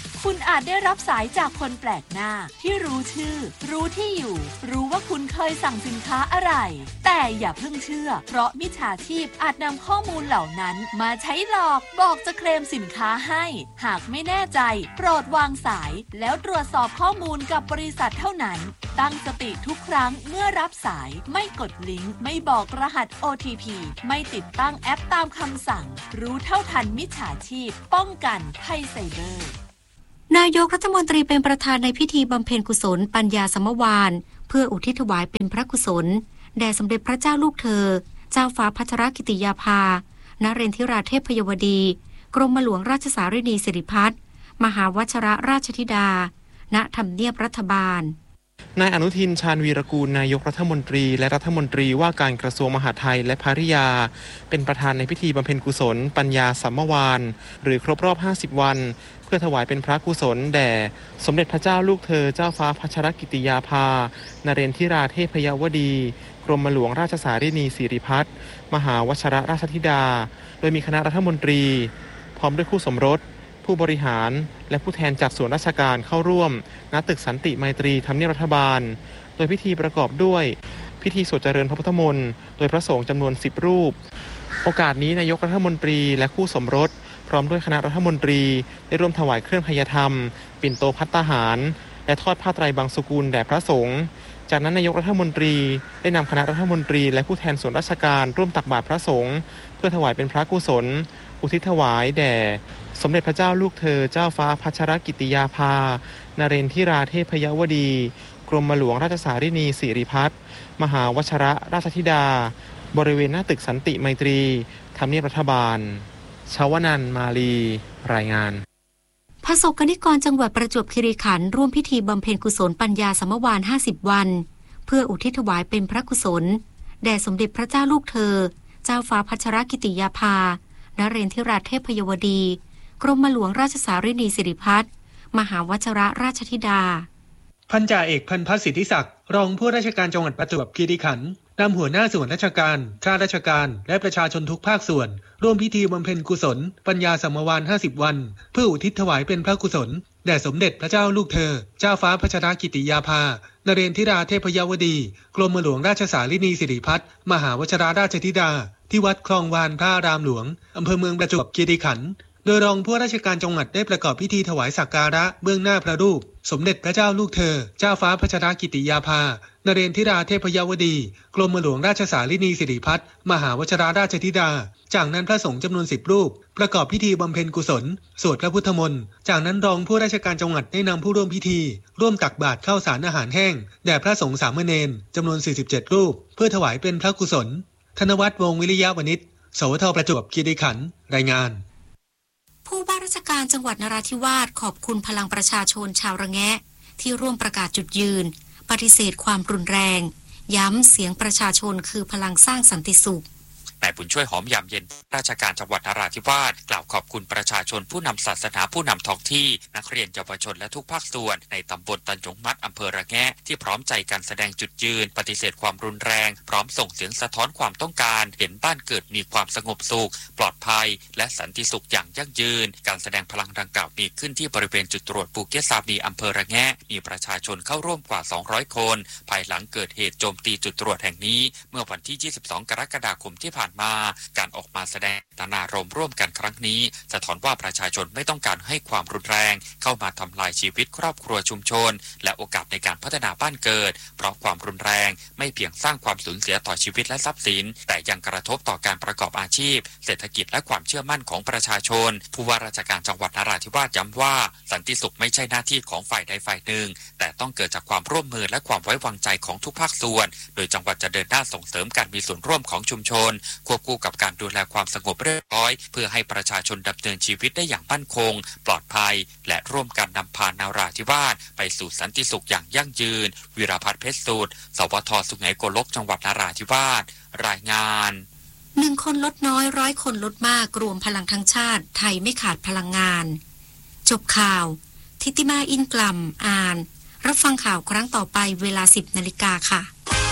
อาจได้รับสายจากคนแปลกหน้าที่รู้ชื่อรู้ที่อยู่รู้ว่าคุณเคยสั่งสินค้าอะไรแต่อย่าเพิ่งเชื่อเพราะมิจฉาชีพอาจนำข้อมูลเหล่านั้นมาใช้หลอกบอกจะเคลมสินค้าให้หากไม่แน่ใจโปรดวางสายแล้วตรวจสอบข้อมูลกับบริษัทเท่านั้นตั้งสติทุกครั้งเมื่อรับสายไม่กดลิงก์ไม่บอกรหัส โอ ที พี ไม่ติดตั้งแอปตามคำสั่งรู้เท่าทันมิจฉาชีพป้องกันภัยไซเบอร์นายกรัฐมนตรีเป็นประธานในพิธีบำเพ็ญกุศลปัญญาสมวานเพื่ออุทิศถวายเป็นพระกุศลแด่สมเด็จพระเจ้าลูกเธอเจ้าฟ้าพัชรกิติยาภานเรนทิราเทพยวดีกรมหลวงราชสารินีสิริพัฒน์มหาวชิรราชธิดาณทำเนียบรัฐบาลนายอนุทินชาญวีรกูลนายกรัฐมนตรีและรัฐมนตรีว่าการกระทรวงมหาดไทยและภริยาเป็นประธานในพิธีบำเพ็ญกุศลปัญญาสัมมวานหรือครบรอบห้าสิบวันเพื่อถวายเป็นพระกุศลแด่สมเด็จพระเจ้าลูกเธอเจ้าฟ้าพัชรกิติยาภานเรนทิราเทพยวดีกรมหลวงราชสารินีสิริพัฒน์มหาวชิรราชธิดาโดยมีคณะรัฐมนตรีพร้อมด้วยคู่สมรสผู้บริหารและผู้แทนจากส่วนราชการเข้าร่วมณตึกสันติไมตรีทำเนียบรัฐบาลโดยพิธีประกอบด้วยพิธีสวดเจริญพระพุทธมนต์โดยพระสงฆ์จำนวนสิบรูปโอกาสนี้นายกรัฐมนตรีและคู่สมรสพร้อมด้วยคณะรัฐมนตรีได้ร่วมถวายเครื่องพยธรรมปิ่นโตภัตตาหารและทอดผ้าไตรบางสกุลแด่พระสงฆ์จากนั้นนายกรัฐมนตรีได้นำคณะรัฐมนตรีและผู้แทนส่วนราชการร่วมตักบาตรพระสงฆ์เพื่อถวายเป็นพระกุศลอุทิศถวายแด่สมเด็จพระเจ้าลูกเธอเจ้าฟ้าพัชรกิติยาภานเรนทิราเทพยวดีกรมหลวงราชสารินีสิริพัฒน์มหาวชิรราชธิดาบริเวณหน้าตึกสันติไมตรีทำเนียบรัฐบาลชาวนันท์มาลีรายงานพระสงฆ์นิกรจังหวัดประจวบคีรีขันธ์ร่วมพิธีบำเพ็ญกุศลปัญญาสมวานห้าสิบวันเพื่ออุทิศถวายเป็นพระกุศลแด่สมเด็จพระเจ้าลูกเธอเจ้าฟ้าพัชรกิติยาภานเรนทิราเทพยวดีกรมหลวงราชสารินีสิริพัฒน์มหาวชิรราชธิดาพันจ่าเอกพันพัฒน์สิทธิศักดิ์รองผู้ราชการจังหวัดประจวบคีรีขันธ์นำหัวหน้าส่วนราชการข้าราชการและประชาชนทุกภาคส่วนร่วมพิธีบำเพ็ญกุศลปัญญาสมวานห้าสิบวันเพื่ออุทิศถวายเป็นพระกุศลแด่สมเด็จพระเจ้าลูกเธอเจ้าฟ้าพัชรกิติยาภานเรนทิราเทพยวดีกรมหลวงราชสารินีสิริพัฒน์มหาวชิรราชธิดาที่วัดคลองวานพระอารามหลวงอำเภอเมืองประจวบคีรีขันธ์โดยรองผู้ราชการจังหวัดได้ประกอบพิธีถวายสักการะเบื้องหน้าพระรูปสมเด็จพระเจ้าลูกเธอเจ้าฟ้าพัชรกิติยาภานเรนทิราเทพยวดีกรมหลวงราชสารินีสิริพัฒน์มหาวชิรราชธิดาจากนั้นพระสงฆ์จำนวนสิบรูปประกอบพิธีบำเพ็ญกุศลสวดพระพุทธมนต์จากนั้นรองผู้ราชการจังหวัดได้นำผู้ร่วมพิธีร่วมตักบาตรข้าวสารอาหารแห้งแด่พระสงฆ์สามเณรจำนวนสี่สิบเจ็ดรูปเพื่อถวายเป็นพระกุศลธนวัฒน์วงศ์วิริยะวณิชสวทประจวบคีรีขันธ์รายงานผู้ว่าราชการจังหวัดนราธิวาสขอบคุณพลังประชาชนชาวระแงะที่ร่วมประกาศจุดยืนปฏิเสธความรุนแรงย้ำเสียงประชาชนคือพลังสร้างสันติสุขนายบุญช่วยหอมยามเย็นราชการจังหวัดนราธิวาสกล่าวขอบคุณประชาชนผู้นำศาสนาผู้นำท้องที่นักเรียนเยาวชนและทุกภาคส่วนในตำบลตันจงมัดอำเภอระแงะที่พร้อมใจกันแสดงจุดยืนปฏิเสธความรุนแรงพร้อมส่งเสียงสะท้อนความต้องการเห็นบ้านเกิดมีความสงบสุขปลอดภัยและสันติสุขอย่างยั่งยืนการแสดงพลังดังกล่าวมีขึ้นที่บริเวณจุดตรวจปูเกสซาบีอำเภอระแงะมีประชาชนเข้าร่วมกว่าสองร้อยคนภายหลังเกิดเหตุโจมตีจุดตรวจแห่งนี้เมื่อวันที่ยี่สิบสองกรกฎาคมที่ผ่านมาการออกมาแสดงตนารมณ์ร่วมกันครั้งนี้สะท้อนว่าประชาชนไม่ต้องการให้ความรุนแรงเข้ามาทำลายชีวิตครอบครัวชุมชนและโอกาสในการพัฒนาบ้านเกิดเพราะความรุนแรงไม่เพียงสร้างความสูญเสียต่อชีวิตและทรัพย์สินแต่ยังกระทบต่อการประกอบอาชีพเศรษฐกิจและความเชื่อมั่นของประชาชนผู้ว่าราชการจังหวัดนราธิวาสย้ำว่าสันติสุขไม่ใช่หน้าที่ของฝ่ายใดฝ่ายหนึ่งแต่ต้องเกิดจากความร่วมมือและความไว้วางใจของทุกภาคส่วนโดยจังหวัดจะเดินหน้าส่งเสริมการมีส่วนร่วมของชุมชนควบคู่กับการดูแลความสงบเรียบร้อยเพื่อให้ประชาชนดำเนินชีวิตได้อย่างมั่นคงปลอดภัยและร่วมกันนำพานราธิวาสไปสู่สันติสุขอย่างยั่งยืนวิราพัฒน์เพชรสูตรสวทสุไหงโกลกจังหวัดนราธิวาสรายงานหนึ่งคนลดน้อยร้อยคนลดมากรวมพลังทั้งชาติไทยไม่ขาดพลังงานจบข่าวทิติมาอินกล่ำอ่านรับฟังข่าวครั้งต่อไปเวลา สิบนาฬิกาค่ะ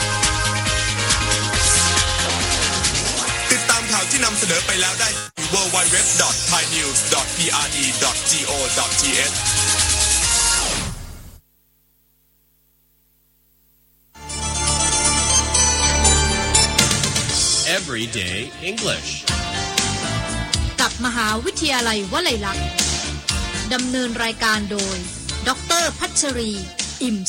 ติดตามข่าวที่นำเสนอไปแล้วได้ที่ ดับเบิลยู ดับเบิลยู ดับเบิลยู ดอท ไทยนิวส์ ดอท พี อาร์ ดี ดอท จี โอ ดอท ที เอช Everyday English กับมหาวิทยาลัยวลัยลักษณ์ดำเนินรายการโดยดร.พัชรี อิ่ม